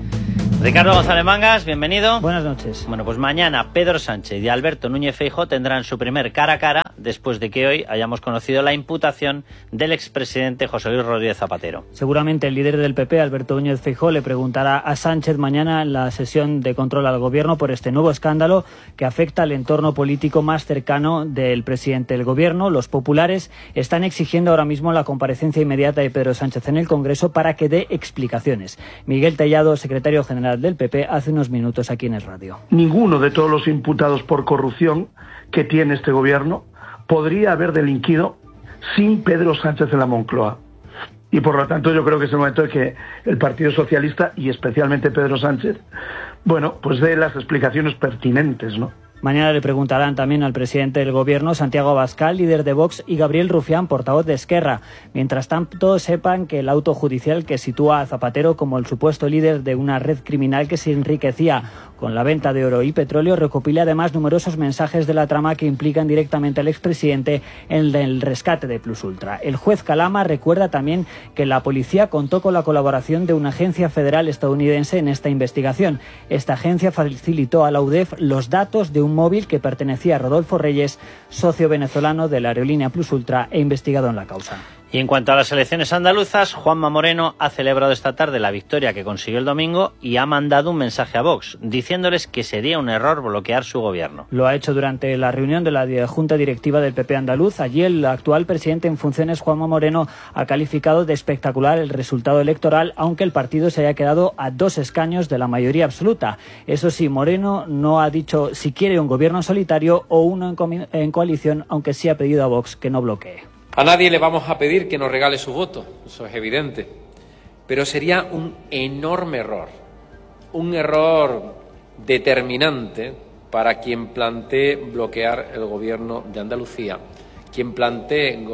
Ricardo González Mangas, bienvenido. Buenas noches. Bueno, pues mañana Pedro Sánchez y Alberto Núñez Feijóo tendrán su primer cara a cara después de que hoy hayamos conocido la imputación del expresidente José Luis Rodríguez Zapatero. Seguramente el líder del PP, Alberto Núñez Feijóo, le preguntará a Sánchez mañana en la sesión de control al gobierno por este nuevo escándalo que afecta al entorno político más cercano del presidente del gobierno. Los populares están exigiendo ahora mismo la comparecencia inmediata de Pedro Sánchez en el Congreso para que dé explicaciones. Miguel Tellado, secretario general del PP, hace unos minutos aquí en Es Radio. Ninguno de todos los imputados por corrupción que tiene este gobierno podría haber delinquido sin Pedro Sánchez en la Moncloa. Y por lo tanto yo creo que es el momento de que el Partido Socialista y especialmente Pedro Sánchez, bueno, pues dé las explicaciones pertinentes, ¿no? Mañana le preguntarán también al presidente del gobierno, Santiago Abascal, líder de Vox, y Gabriel Rufián, portavoz de Esquerra. Mientras tanto, sepan que el auto judicial que sitúa a Zapatero como el supuesto líder de una red criminal que se enriquecía con la venta de oro y petróleo recopila además numerosos mensajes de la trama que implican directamente al expresidente en el rescate de Plus Ultra. El juez Calama recuerda también que la policía contó con la colaboración de una agencia federal estadounidense en esta investigación. Esta agencia facilitó a la UDEF los datos de un móvil que pertenecía a Rodolfo Reyes, socio venezolano de la aerolínea Plus Ultra e investigado en la causa. Y en cuanto a las elecciones andaluzas, Juanma Moreno ha celebrado esta tarde la victoria que consiguió el domingo y ha mandado un mensaje a Vox, diciéndoles que sería un error bloquear su gobierno. Lo ha hecho durante la reunión de la Junta Directiva del PP andaluz. Allí el actual presidente en funciones, Juanma Moreno, ha calificado de espectacular el resultado electoral, aunque el partido se haya quedado a 2 escaños de la mayoría absoluta. Eso sí, Moreno no ha dicho si quiere un gobierno solitario o uno en coalición, aunque sí ha pedido a Vox que no bloquee. A nadie le vamos a pedir que nos regale su voto, eso es evidente, pero sería un enorme error, un error determinante para quien plantee bloquear el gobierno de Andalucía, quien plantee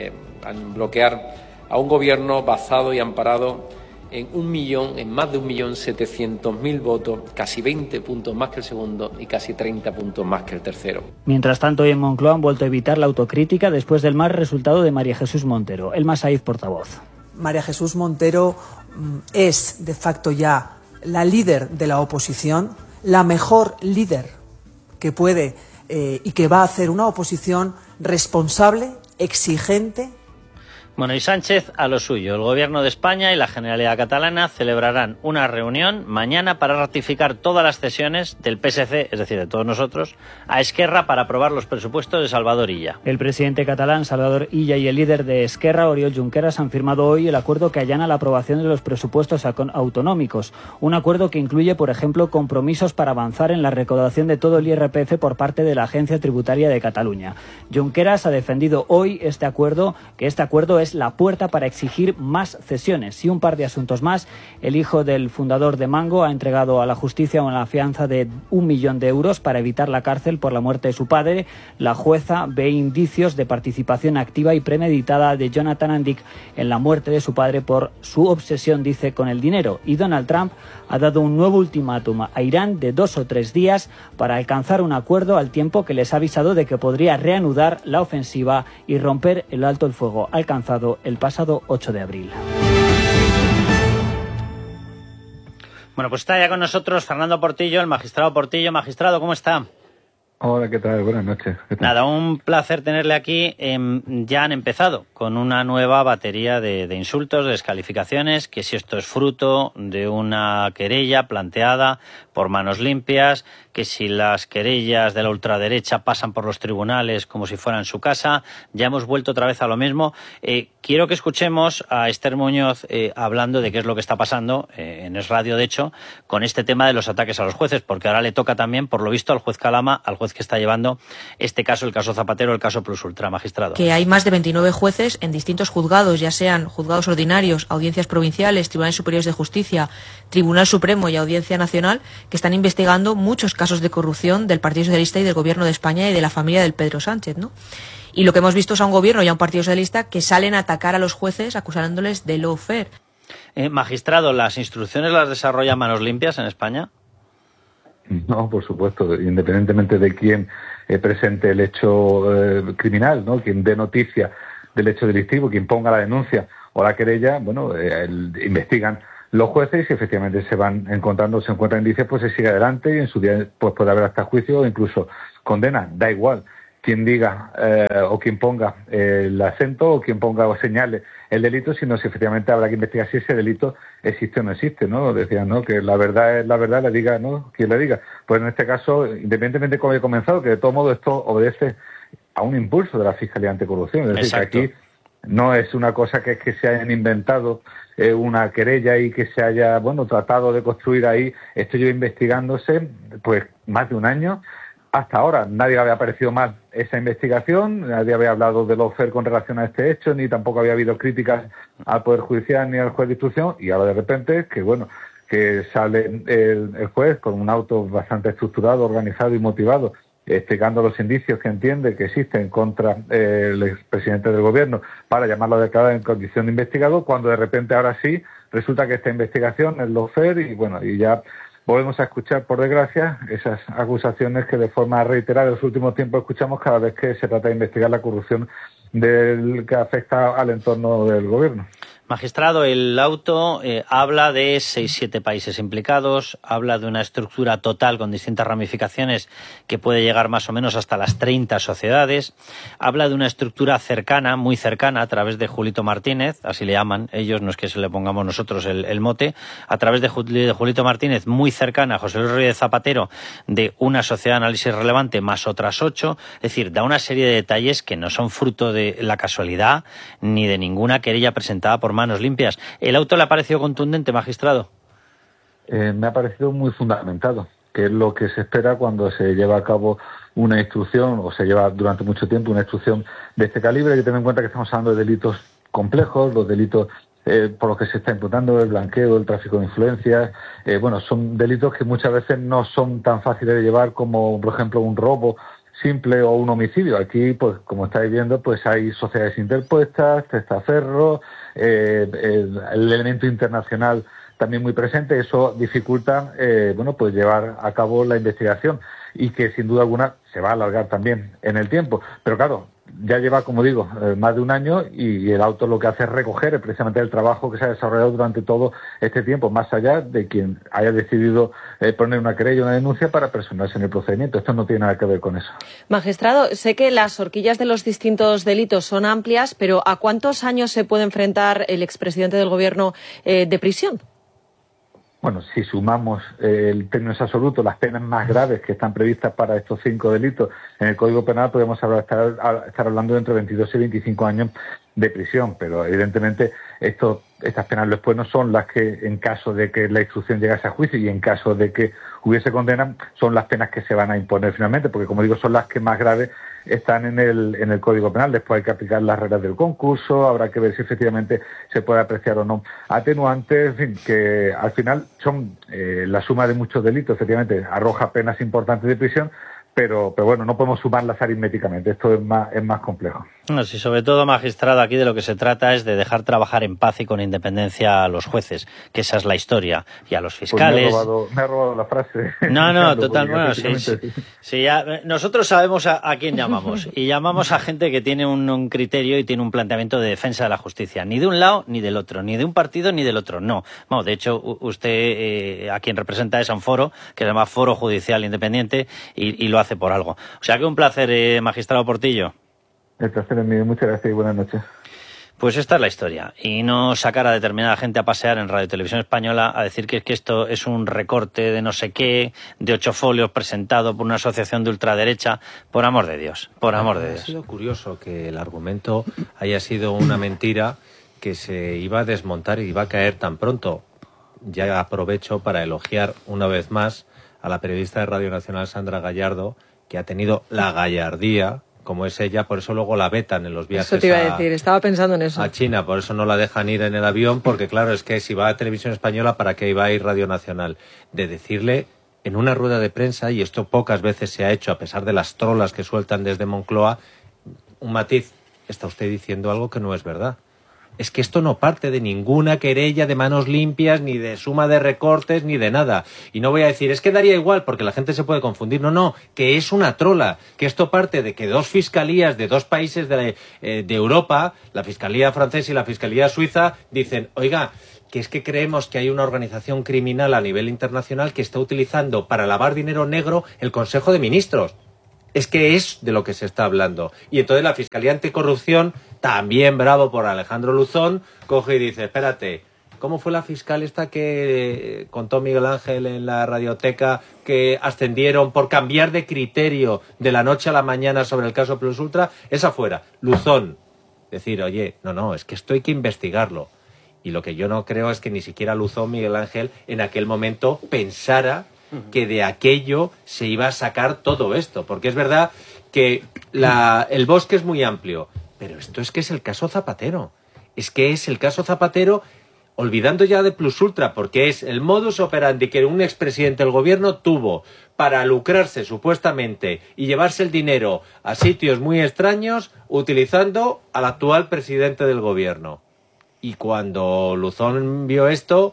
bloquear a un gobierno basado y amparado en más de 1.700.000 votos, casi 20 puntos más que el segundo y casi 30 puntos más que el tercero. Mientras tanto, hoy en Moncloa han vuelto a evitar la autocrítica después del mal resultado de María Jesús Montero. Elma Saíz, portavoz. María Jesús Montero es de facto ya la líder de la oposición, la mejor líder que puede y que va a hacer una oposición responsable, exigente. Bueno, y Sánchez a lo suyo. El Gobierno de España y la Generalidad Catalana celebrarán una reunión mañana para ratificar todas las cesiones del PSC, es decir, de todos nosotros, a Esquerra para aprobar los presupuestos de Salvador Illa. El presidente catalán, Salvador Illa, y el líder de Esquerra, Oriol Junqueras, han firmado hoy el acuerdo que allana la aprobación de los presupuestos autonómicos. Un acuerdo que incluye, por ejemplo, compromisos para avanzar en la recaudación de todo el IRPF por parte de la Agencia Tributaria de Cataluña. Junqueras ha defendido hoy este acuerdo, que este acuerdo es la puerta para exigir más cesiones y un par de asuntos más. El hijo del fundador de Mango ha entregado a la justicia una fianza de 1 millón de euros para evitar la cárcel por la muerte de su padre. La jueza ve indicios de participación activa y premeditada de Jonathan Andic en la muerte de su padre por su obsesión, dice, con el dinero. Y Donald Trump ha dado un nuevo ultimátum a Irán de 2 o 3 días para alcanzar un acuerdo, al tiempo que les ha avisado de que podría reanudar la ofensiva y romper el alto el fuego alcanzado el pasado 8 de abril. Bueno, pues está ya con nosotros Fernando Portillo, el magistrado Portillo. Magistrado, ¿cómo está? Hola, ¿qué tal? Buenas noches. Nada, un placer tenerle aquí. Ya han empezado con una nueva batería de insultos, de descalificaciones, que si esto es fruto de una querella planteada por Manos Limpias, que si las querellas de la ultraderecha pasan por los tribunales como si fueran su casa. Ya hemos vuelto otra vez a lo mismo. Quiero que escuchemos a Esther Muñoz hablando de qué es lo que está pasando, en Es Radio de hecho, con este tema de los ataques a los jueces, porque ahora le toca también, por lo visto, al juez Calama, al juez que está llevando este caso, el caso Zapatero, el caso Plus Ultra. Magistrado. Que hay más de 29 jueces en distintos juzgados, ya sean juzgados ordinarios, audiencias provinciales, tribunales superiores de justicia, Tribunal Supremo y Audiencia Nacional, que están investigando muchos casos de corrupción del Partido Socialista y del Gobierno de España y de la familia del Pedro Sánchez, ¿no? Y lo que hemos visto es a un gobierno y a un Partido Socialista que salen a atacar a los jueces acusándoles de lawfare. Magistrado, ¿las instrucciones las desarrolla Manos Limpias en España? No, por supuesto, independientemente de quién presente el hecho criminal, ¿no? Quien dé noticia del hecho delictivo, quien ponga la denuncia o la querella, bueno, investigan los jueces y si efectivamente se encuentran indicios, pues se sigue adelante y en su día pues puede haber hasta juicio o incluso condena, da igual quien diga o quien ponga el acento o quien ponga o señale el delito, sino si efectivamente habrá que investigar si ese delito existe o no existe, ¿no? Decían, ¿no?, que la verdad es la verdad, le diga, ¿no?, quien le diga. Pues en este caso, independientemente de cómo haya comenzado, que de todo modo esto obedece a un impulso de la Fiscalía Anticorrupción. Es decir, que aquí no es una cosa que es que se hayan inventado una querella y que se haya, bueno, tratado de construir ahí. Esto lleva investigándose pues más de un año. Hasta ahora nadie había parecido mal esa investigación, nadie había hablado de lawfare con relación a este hecho, ni tampoco había habido críticas al Poder Judicial ni al juez de instrucción, y ahora de repente, que bueno, que sale el juez con un auto bastante estructurado, organizado y motivado, explicando los indicios que entiende que existen contra el expresidente del gobierno para llamarlo a declarar en condición de investigado, cuando de repente ahora sí resulta que esta investigación es lawfare y bueno, y ya volvemos a escuchar, por desgracia, esas acusaciones que de forma reiterada en los últimos tiempos escuchamos cada vez que se trata de investigar la corrupción que afecta al entorno del gobierno. Magistrado, el auto habla de 6-7 países implicados, habla de una estructura total con distintas ramificaciones que puede llegar más o menos hasta las 30 sociedades, habla de una estructura cercana, muy cercana, a través de Julito Martínez, así le llaman ellos, no es que se le pongamos nosotros el mote, a través de Julito Martínez, muy cercana a José Luis Rodríguez Zapatero, de una sociedad de análisis relevante más otras 8, es decir, da una serie de detalles que no son fruto de la casualidad ni de ninguna querella presentada por Manos Limpias. ¿El auto le ha parecido contundente, magistrado? Me ha parecido muy fundamentado, que es lo que se espera cuando se lleva a cabo una instrucción, o se lleva durante mucho tiempo una instrucción de este calibre. Hay que tener en cuenta que estamos hablando de delitos complejos, los delitos por los que se está imputando, el blanqueo, el tráfico de influencias, bueno, son delitos que muchas veces no son tan fáciles de llevar como, por ejemplo, un robo simple o un homicidio. Aquí, pues como estáis viendo, pues hay sociedades interpuestas, testaferros, el elemento internacional también muy presente. Eso dificulta, bueno, pues llevar a cabo la investigación y que sin duda alguna se va a alargar también en el tiempo. Pero claro, ya lleva, como digo, más de un año y el auto lo que hace es recoger precisamente el trabajo que se ha desarrollado durante todo este tiempo, más allá de quien haya decidido poner una querella, una denuncia para personarse en el procedimiento. Esto no tiene nada que ver con eso. Magistrado, sé que las horquillas de los distintos delitos son amplias, pero ¿a cuántos años se puede enfrentar el expresidente del Gobierno de prisión? Bueno, si sumamos el términos absolutos, las penas más graves que están previstas para estos 5 delitos en el Código Penal, podemos estar hablando de entre 22 y 25 años de prisión, pero evidentemente estas penas después no son las que, en caso de que la instrucción llegase a juicio y en caso de que hubiese condena, son las penas que se van a imponer finalmente, porque como digo, son las que más graves están en el Código Penal. Después hay que aplicar las reglas del concurso, habrá que ver si efectivamente se puede apreciar o no atenuantes, en fin, que al final son la suma de muchos delitos, efectivamente arroja penas importantes de prisión, pero bueno, no podemos sumarlas aritméticamente, esto es más complejo. No, sí, sobre todo, magistrado, aquí de lo que se trata es de dejar trabajar en paz y con independencia a los jueces, que esa es la historia, y a los fiscales. Pues me ha robado la frase. No, total, bueno, sí, ya, nosotros sabemos a quién llamamos, y llamamos a gente que tiene un criterio y tiene un planteamiento de defensa de la justicia, ni de un lado ni del otro, ni de un partido ni del otro, no. Bueno, de hecho, usted a quien representa es a un foro, que se llama Foro Judicial Independiente, y lo hace por algo. O sea que un placer, magistrado Portillo. El placer es mío, muchas gracias y buenas noches. Pues esta es la historia. Y no sacar a determinada gente a pasear en Radio Televisión Española a decir que esto es un recorte de no sé qué, de 8 folios presentado por una asociación de ultraderecha. Por amor de Dios, por amor de Dios. Ha sido curioso que el argumento haya sido una mentira que se iba a desmontar y iba a caer tan pronto. Ya aprovecho para elogiar una vez más a la periodista de Radio Nacional, Sandra Gallardo, que ha tenido la gallardía, como es ella, por eso luego la vetan en los viajes. Eso te iba a decir, estaba pensando en eso. A China, por eso no la dejan ir en el avión, porque claro, es que si va a Televisión Española, ¿para qué iba a ir Radio Nacional? De decirle en una rueda de prensa, y esto pocas veces se ha hecho, a pesar de las trolas que sueltan desde Moncloa, un matiz, está usted diciendo algo que no es verdad. Es que esto no parte de ninguna querella de manos limpias, ni de suma de recortes, ni de nada. Y no voy a decir, es que daría igual, porque la gente se puede confundir. No, que es una trola. Que esto parte de que 2 fiscalías de 2 países de Europa, la Fiscalía francesa y la Fiscalía suiza, dicen, oiga, que es que creemos que hay una organización criminal a nivel internacional que está utilizando para lavar dinero negro el Consejo de Ministros. Es que es de lo que se está hablando. Y entonces la Fiscalía Anticorrupción, también bravo por Alejandro Luzón, coge y dice, espérate, ¿cómo fue la fiscal esta que contó Miguel Ángel en la radioteca que ascendieron por cambiar de criterio de la noche a la mañana sobre el caso Plus Ultra? Esa fuera. Luzón. Decir, oye, no, es que esto hay que investigarlo. Y lo que yo no creo es que ni siquiera Luzón, Miguel Ángel, en aquel momento pensara que de aquello se iba a sacar todo esto, porque es verdad que el bosque es muy amplio, pero esto es que es el caso Zapatero, olvidando ya de Plus Ultra, porque es el modus operandi que un expresidente del gobierno tuvo para lucrarse supuestamente y llevarse el dinero a sitios muy extraños utilizando al actual presidente del gobierno. Y cuando Luzón vio esto,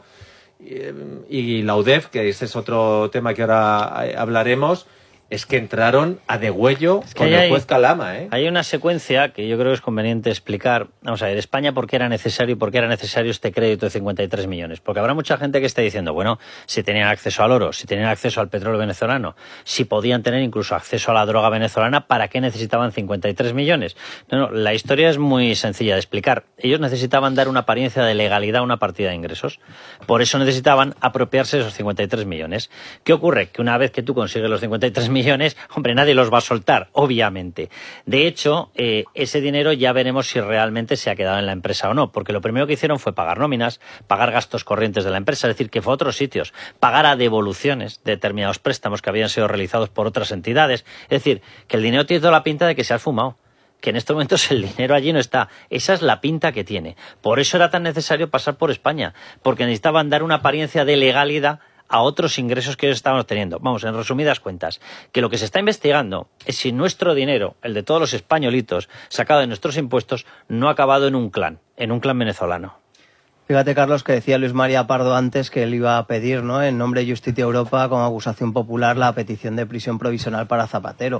y la UDEF, que ese es otro tema que ahora hablaremos, es que entraron a degüello con el juez Calama, ¿eh? Hay una secuencia que yo creo que es conveniente explicar. Vamos a ver, España, ¿por qué era necesario este crédito de 53 millones? Porque habrá mucha gente que esté diciendo, bueno, si tenían acceso al oro, si tenían acceso al petróleo venezolano, si podían tener incluso acceso a la droga venezolana, ¿para qué necesitaban 53 millones? No, la historia es muy sencilla de explicar. Ellos necesitaban dar una apariencia de legalidad a una partida de ingresos. Por eso necesitaban apropiarse de esos 53 millones. ¿Qué ocurre? Que una vez que tú consigues los 53 millones, hombre, nadie los va a soltar, obviamente. De hecho, ese dinero ya veremos si realmente se ha quedado en la empresa o no, porque lo primero que hicieron fue pagar nóminas, pagar gastos corrientes de la empresa, es decir, que fue a otros sitios, pagar a devoluciones de determinados préstamos que habían sido realizados por otras entidades. Es decir, que el dinero tiene toda la pinta de que se ha fumado, que en estos momentos el dinero allí no está. Esa es la pinta que tiene. Por eso era tan necesario pasar por España, porque necesitaban dar una apariencia de legalidad a otros ingresos que ellos estaban obteniendo. Vamos, en resumidas cuentas, que lo que se está investigando es si nuestro dinero, el de todos los españolitos, sacado de nuestros impuestos, no ha acabado en un clan venezolano. Fíjate, Carlos, que decía Luis María Pardo antes que él iba a pedir, ¿no?, en nombre de Justicia Europa, como acusación popular, la petición de prisión provisional para Zapatero.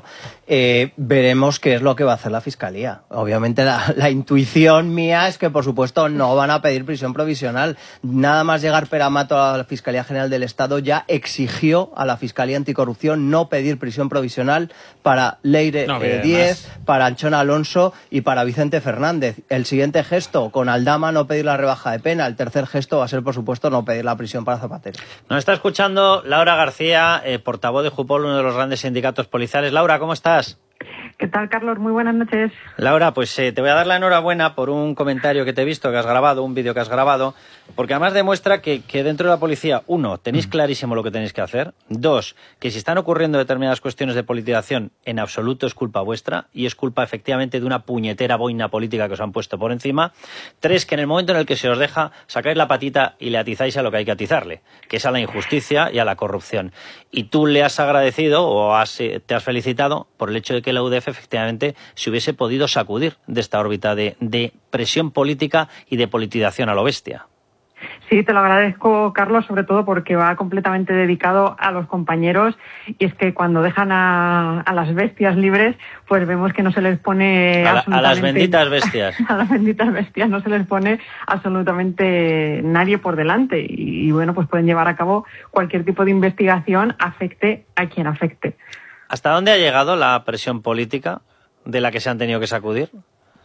Veremos qué es lo que va a hacer la Fiscalía. Obviamente la intuición mía es que, por supuesto, no van a pedir prisión provisional. Nada más llegar Peramato a la Fiscalía General del Estado, ya exigió a la Fiscalía Anticorrupción no pedir prisión provisional para Leire Díez, para Anchón Alonso y para Vicente Fernández. El siguiente gesto, con Aldama, no pedir la rebaja de pena. El tercer gesto va a ser, por supuesto, no pedir la prisión para Zapatero. Nos está escuchando Laura García, portavoz de Jupol, uno de los grandes sindicatos policiales. Laura, ¿cómo estás? ¿Qué tal, Carlos? Muy buenas noches. Laura, pues te voy a dar la enhorabuena por un comentario que te he visto, que has grabado, un vídeo que has grabado, porque además demuestra que dentro de la policía, 1, tenéis clarísimo lo que tenéis que hacer; 2, que si están ocurriendo determinadas cuestiones de politización, en absoluto es culpa vuestra, y es culpa efectivamente de una puñetera boina política que os han puesto por encima; 3, que en el momento en el que se os deja, sacáis la patita y le atizáis a lo que hay que atizarle, que es a la injusticia y a la corrupción. Y tú le has agradecido o te has felicitado por el hecho de que la UDEF efectivamente se hubiese podido sacudir de esta órbita de presión política y de politización a lo bestia. Sí, te lo agradezco, Carlos, sobre todo porque va completamente dedicado a los compañeros, y es que cuando dejan a las bestias libres, pues vemos que no se les pone a las benditas bestias. A las benditas bestias no se les pone absolutamente nadie por delante, y bueno, pues pueden llevar a cabo cualquier tipo de investigación, afecte a quien afecte. ¿Hasta dónde ha llegado la presión política de la que se han tenido que sacudir?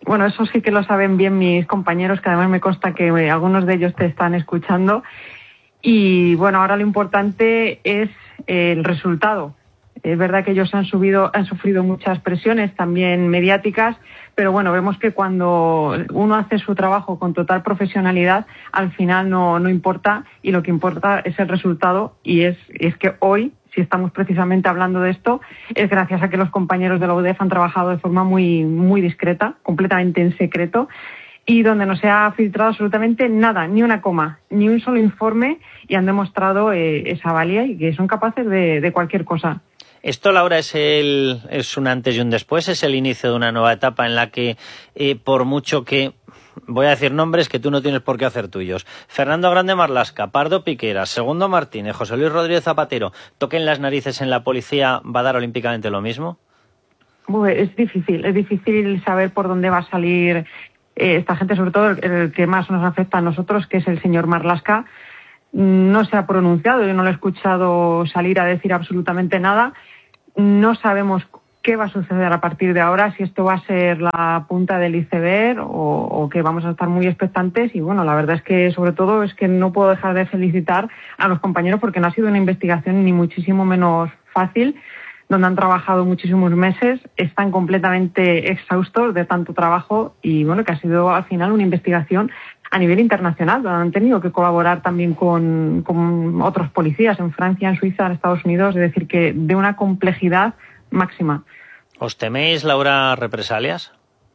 Bueno, eso sí que lo saben bien mis compañeros, que además me consta que algunos de ellos te están escuchando. Y bueno, ahora lo importante es el resultado. Es verdad que ellos han sufrido muchas presiones también mediáticas, pero bueno, vemos que cuando uno hace su trabajo con total profesionalidad, al final no importa, y lo que importa es el resultado, y es que hoy, si estamos precisamente hablando de esto, es gracias a que los compañeros de la UDEF han trabajado de forma muy, muy discreta, completamente en secreto, y donde no se ha filtrado absolutamente nada, ni una coma, ni un solo informe, y han demostrado esa valía y que son capaces de cualquier cosa. Esto, Laura, es un antes y un después, es el inicio de una nueva etapa en la que, por mucho que, voy a decir nombres que tú no tienes por qué hacer tuyos, Fernando Grande Marlaska, Pardo Piqueras, Segundo Martínez, José Luis Rodríguez Zapatero, toquen las narices en la policía, ¿va a dar olímpicamente lo mismo? Es difícil saber por dónde va a salir esta gente, sobre todo el que más nos afecta a nosotros, que es el señor Marlaska. No se ha pronunciado, yo no lo he escuchado salir a decir absolutamente nada. No sabemos qué va a suceder a partir de ahora, si esto va a ser la punta del iceberg o que vamos a estar muy expectantes. Y bueno, la verdad es que sobre todo es que no puedo dejar de felicitar a los compañeros, porque no ha sido una investigación ni muchísimo menos fácil, donde han trabajado muchísimos meses, están completamente exhaustos de tanto trabajo, y bueno, que ha sido al final una investigación a nivel internacional, donde han tenido que colaborar también con otros policías en Francia, en Suiza, en Estados Unidos, es decir, que de una complejidad máxima. ¿Os teméis, Laura, represalias?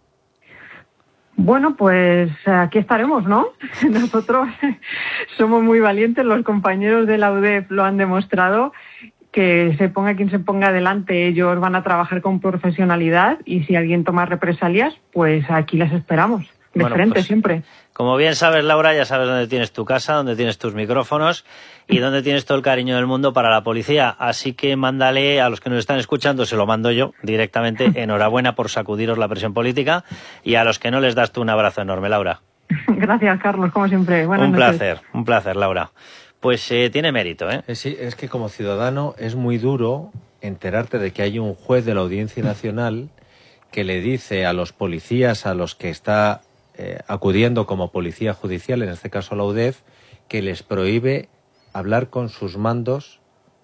Bueno, pues aquí estaremos, ¿no? Nosotros somos muy valientes, los compañeros de la UDEF lo han demostrado, que se ponga quien se ponga delante, ellos van a trabajar con profesionalidad, y si alguien toma represalias, pues aquí les esperamos, de frente, pues, siempre. Como bien sabes, Laura, ya sabes dónde tienes tu casa, dónde tienes tus micrófonos y dónde tienes todo el cariño del mundo para la policía. Así que mándale a los que nos están escuchando, se lo mando yo directamente, enhorabuena por sacudiros la presión política, y a los que no les das tú un abrazo enorme, Laura. Gracias, Carlos, como siempre. Buenas noches. Un placer, Laura. Pues tiene mérito, ¿eh? Sí, es que como ciudadano es muy duro enterarte de que hay un juez de la Audiencia Nacional que le dice a los policías a los que está acudiendo como policía judicial, en este caso la UDEF, que les prohíbe hablar con sus mandos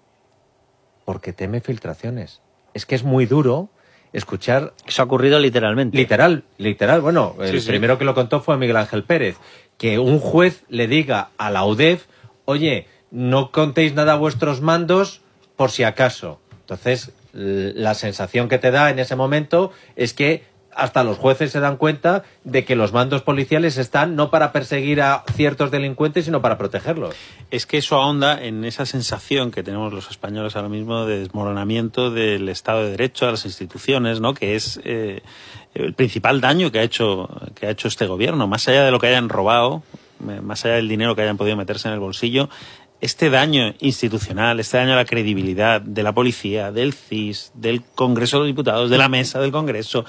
porque teme filtraciones. Es que es muy duro escuchar... Eso ha ocurrido literalmente. Literal. Bueno, el primero que lo contó fue Miguel Ángel Pérez. Que un juez le diga a la UDEF: oye, no contéis nada a vuestros mandos por si acaso. Entonces, la sensación que te da en ese momento es que hasta los jueces se dan cuenta de que los mandos policiales están no para perseguir a ciertos delincuentes, sino para protegerlos. Es que eso ahonda en esa sensación que tenemos los españoles ahora mismo de desmoronamiento del Estado de Derecho, de las instituciones, ¿no? Que es el principal daño que ha hecho este gobierno, más allá de lo que hayan robado, más allá del dinero que hayan podido meterse en el bolsillo. Este daño institucional, este daño a la credibilidad de la policía, del CIS, del Congreso de los Diputados, de la Mesa del Congreso,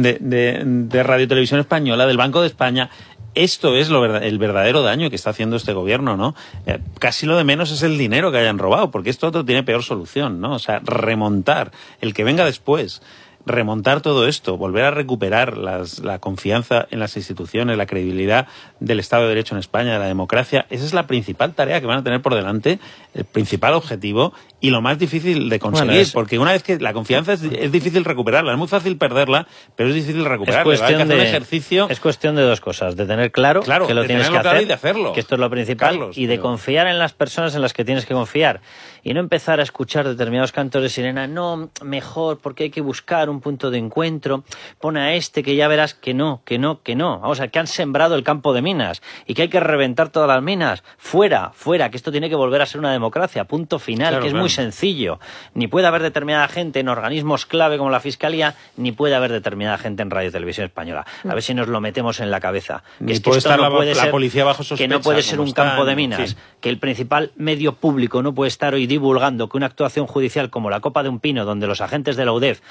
de Radio Televisión Española, del Banco de España, esto es el verdadero daño que está haciendo este gobierno, ¿no? Casi lo de menos es el dinero que hayan robado, porque esto otro tiene peor solución, ¿no? O sea, remontar, el que venga después, remontar todo esto, volver a recuperar la confianza en las instituciones, la credibilidad del Estado de Derecho en España, de la democracia. Esa es la principal tarea que van a tener por delante, el principal objetivo y lo más difícil de conseguir, porque una vez que la confianza es difícil recuperarla, es muy fácil perderla, pero es difícil recuperarla. Es cuestión de dos cosas: de tener claro que lo tienes que hacer, y de hacerlo, que esto es lo principal, y de confiar en las personas en las que tienes que confiar, y no empezar a escuchar determinados cantos de sirena. No, mejor, porque hay que buscar un punto de encuentro, pone a este que ya verás que no. Vamos a ver, que han sembrado el campo de minas y que hay que reventar todas las minas. Fuera, que esto tiene que volver a ser una democracia, punto final, que es muy sencillo. Ni puede haber determinada gente en organismos clave como la Fiscalía, ni puede haber determinada gente en Radio Televisión Española. A ver si nos lo metemos en la cabeza. Que es que esto no puede ser, la policía bajo sospecha, que no puede ser un campo de minas, que el principal medio público no puede estar hoy divulgando que una actuación judicial como la Copa de un Pino, donde los agentes de la UDEF han tenido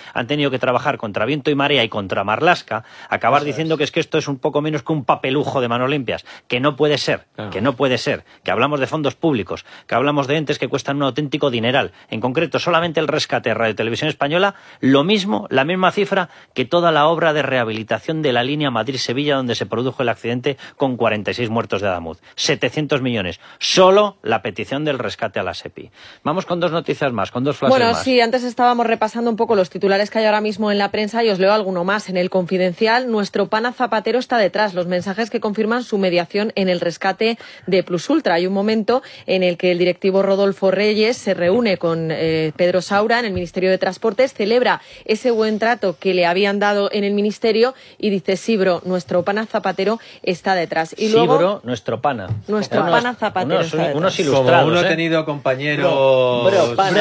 tenido que trabajar contra viento y marea y contra Marlaska, acabar diciendo que es que esto es un poco menos que un papelujo de manos limpias, que no puede ser, que no puede ser, que hablamos de fondos públicos, que hablamos de entes que cuestan un auténtico dineral. En concreto, solamente el rescate de Radio Televisión Española, lo mismo, la misma cifra que toda la obra de rehabilitación de la línea Madrid-Sevilla donde se produjo el accidente con 46 muertos de Adamuz. 700 millones. Solo la petición del rescate a la SEPI. Vamos con dos noticias más, con dos flashes más. Bueno, sí, antes estábamos repasando un poco los titulares que hay ahora mismo en la prensa y os leo alguno más. En El Confidencial, nuestro pana Zapatero está detrás. Los mensajes que confirman su mediación en el rescate de Plusultra. Hay un momento en el que el directivo Rodolfo Reyes se reúne con Pedro Saura en el Ministerio de Transportes, celebra ese buen trato que le habían dado en el Ministerio y dice: Sibro, nuestro pana Zapatero está detrás. Y luego, Sibro, nuestro pana. Nuestro pana Zapatero está detrás. Unos ilustrados. Como uno ha tenido compañeros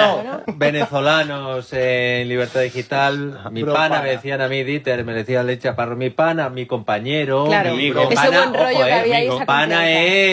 venezolanos en Libertad Digital, mi pana, me decían a mí, Dieter, me decía Leche Chaparro, mi pana, mi compañero, claro, mi ese buen rollo que había ahí, mi pana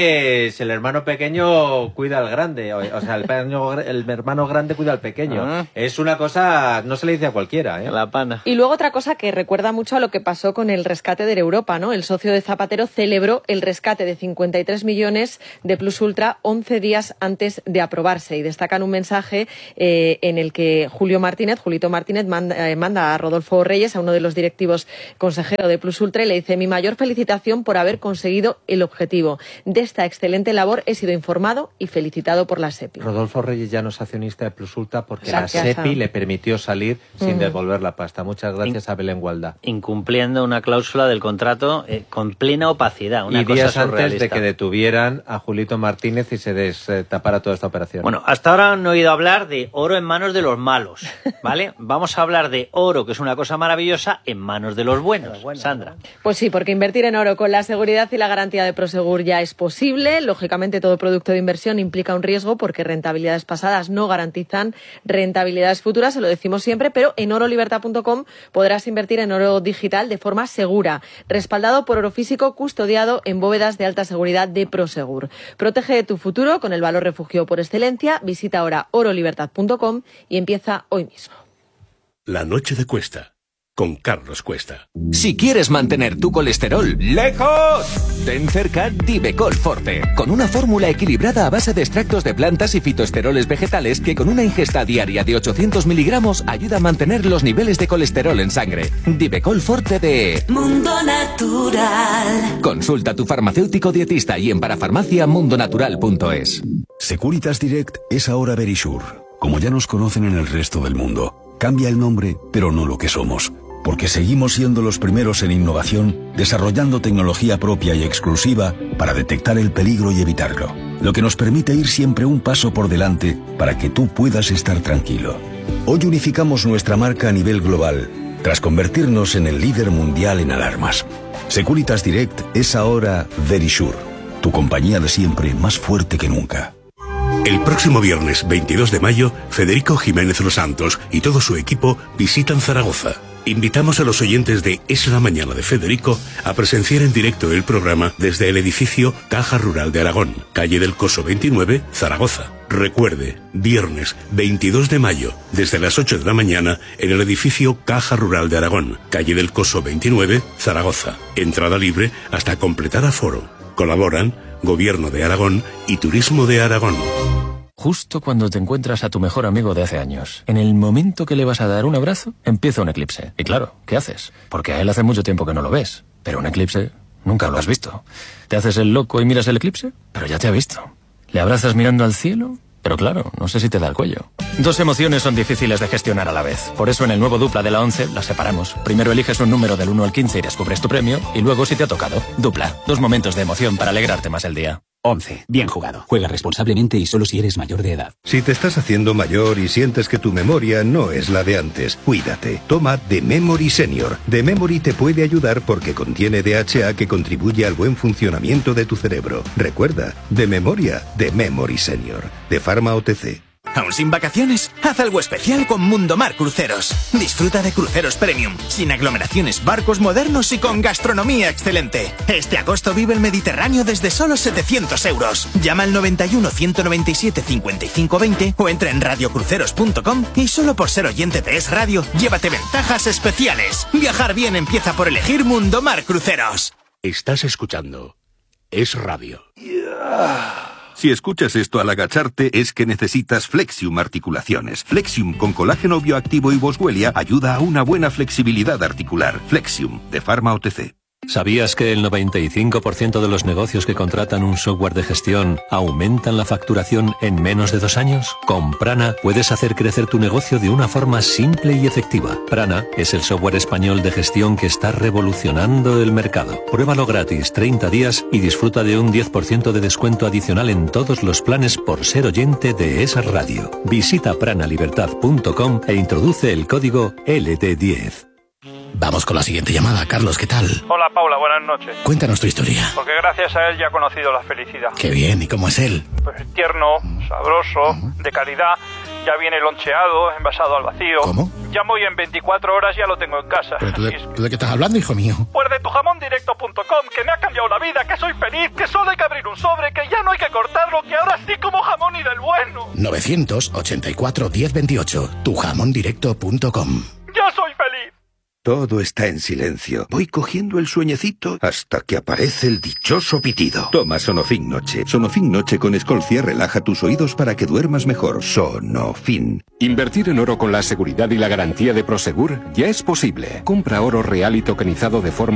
es el hermano pequeño cuida al grande, o sea, el hermano grande cuida al pequeño. Es una cosa, no se le dice a cualquiera, La pana. Y luego otra cosa que recuerda mucho a lo que pasó con el rescate de Europa, ¿no? El socio de Zapatero celebró el rescate de 53 millones de Plusultra 11 días antes de aprobarse y destacan un mensaje en el que Julito Martínez manda a Rodolfo Reyes, a uno de los directivos consejero de Plusultra, y le dice: mi mayor felicitación por haber conseguido el objetivo. De esta excelente labor he sido informado y felicitado por la SEPI. Rodolfo Reyes ya no es accionista de Plusultra porque la SEPI le permitió salir sin devolver la pasta. Muchas gracias a Belén Gualda. Incumpliendo una cláusula del contrato con plena opacidad. Una y cosa días surrealista. Antes de que detuvieran a Julito Martínez y se destapara toda esta operación. Bueno, hasta ahora han oído hablar de oro en manos de los malos, ¿vale? Vamos a hablar de oro, que es una cosa maravillosa, en manos de los buenos. Sandra. Pues sí, porque invertir en oro con la seguridad y la garantía de Prosegur ya es posible. Lógicamente, todo producto de inversión implica un riesgo porque rentabilidades pasadas no garantizan rentabilidades futuras, se lo decimos siempre, pero en orolibertad.com podrás invertir en oro digital de forma segura, respaldado por oro físico custodiado en bóvedas de alta seguridad de Prosegur. Protege tu futuro con el valor refugio por excelencia. Visita ahora orolibertad.com y empieza hoy mismo. La noche de Cuesta, con Carlos Cuesta. Si quieres mantener tu colesterol lejos, ten cerca Divecol Forte, con una fórmula equilibrada a base de extractos de plantas y fitoesteroles vegetales que con una ingesta diaria de 800 miligramos ayuda a mantener los niveles de colesterol en sangre. Divecol Forte de Mundo Natural. Consulta a tu farmacéutico dietista y en parafarmacia.mundonatural.es. Securitas Direct es ahora Verisure. Como ya nos conocen en el resto del mundo, cambia el nombre, pero no lo que somos. Porque seguimos siendo los primeros en innovación, desarrollando tecnología propia y exclusiva para detectar el peligro y evitarlo. Lo que nos permite ir siempre un paso por delante para que tú puedas estar tranquilo. Hoy unificamos nuestra marca a nivel global, tras convertirnos en el líder mundial en alarmas. Securitas Direct es ahora Verisure, tu compañía de siempre más fuerte que nunca. El próximo viernes 22 de mayo, Federico Jiménez Los Santos y todo su equipo visitan Zaragoza. Invitamos a los oyentes de Es la Mañana de Federico a presenciar en directo el programa desde el edificio Caja Rural de Aragón, calle del Coso 29, Zaragoza. Recuerde, viernes 22 de mayo, desde las 8 de la mañana, en el edificio Caja Rural de Aragón, calle del Coso 29, Zaragoza. Entrada libre hasta completar aforo. Colaboran Gobierno de Aragón y Turismo de Aragón. Justo cuando te encuentras a tu mejor amigo de hace años, en el momento que le vas a dar un abrazo, empieza un eclipse. Y claro, ¿qué haces? Porque a él hace mucho tiempo que no lo ves. Pero un eclipse nunca lo has visto. ¿Te haces el loco y miras el eclipse? Pero ya te ha visto. ¿Le abrazas mirando al cielo? Pero claro, no sé si te da el cuello. Dos emociones son difíciles de gestionar a la vez. Por eso en el nuevo Dupla de la 11 las separamos. Primero eliges un número del 1 al 15 y descubres tu premio. Y luego si te ha tocado. Dupla. Dos momentos de emoción para alegrarte más el día. 11. Bien jugado. Juega responsablemente y solo si eres mayor de edad. Si te estás haciendo mayor y sientes que tu memoria no es la de antes, cuídate. Toma The Memory Senior. The Memory te puede ayudar porque contiene DHA que contribuye al buen funcionamiento de tu cerebro. Recuerda, de memoria, The Memory Senior. De Pharma OTC. ¿Aún sin vacaciones? Haz algo especial con Mundomar Cruceros. Disfruta de cruceros premium, sin aglomeraciones, barcos modernos y con gastronomía excelente. Este agosto vive el Mediterráneo desde solo 700 euros. Llama al 91 197 55 20 o entra en radiocruceros.com y solo por ser oyente de Es Radio, llévate ventajas especiales. Viajar bien empieza por elegir Mundomar Cruceros. Estás escuchando Es Radio. Si escuchas esto al agacharte es que necesitas Flexium Articulaciones. Flexium con colágeno bioactivo y boswellia ayuda a una buena flexibilidad articular. Flexium, de Pharma OTC. ¿Sabías que el 95% de los negocios que contratan un software de gestión aumentan la facturación en menos de 2 años? Con Prana puedes hacer crecer tu negocio de una forma simple y efectiva. Prana es el software español de gestión que está revolucionando el mercado. Pruébalo gratis 30 días y disfruta de un 10% de descuento adicional en todos los planes por ser oyente de esa radio. Visita pranalibertad.com e introduce el código LT10. Vamos con la siguiente llamada. Carlos, ¿qué tal? Hola, Paula, buenas noches. Cuéntanos tu historia. Porque gracias a él ya he conocido la felicidad. Qué bien, ¿y cómo es él? Pues tierno, sabroso, de calidad, ya viene loncheado, envasado al vacío. ¿Cómo? Llamo y en 24 horas ya lo tengo en casa. ¿Pero tú de qué estás hablando, hijo mío? Pues de tujamondirecto.com, que me ha cambiado la vida, que soy feliz, que solo hay que abrir un sobre, que ya no hay que cortarlo, que ahora sí como jamón y del bueno. 984 1028, tujamondirecto.com. ¡Ya soy feliz! Todo está en silencio. Voy cogiendo el sueñecito hasta que aparece el dichoso pitido. Toma Sonofin Noche. Sonofin Noche con Escolcia relaja tus oídos para que duermas mejor. Sonofin. Invertir en oro con la seguridad y la garantía de Prosegur ya es posible. Compra oro real y tokenizado de forma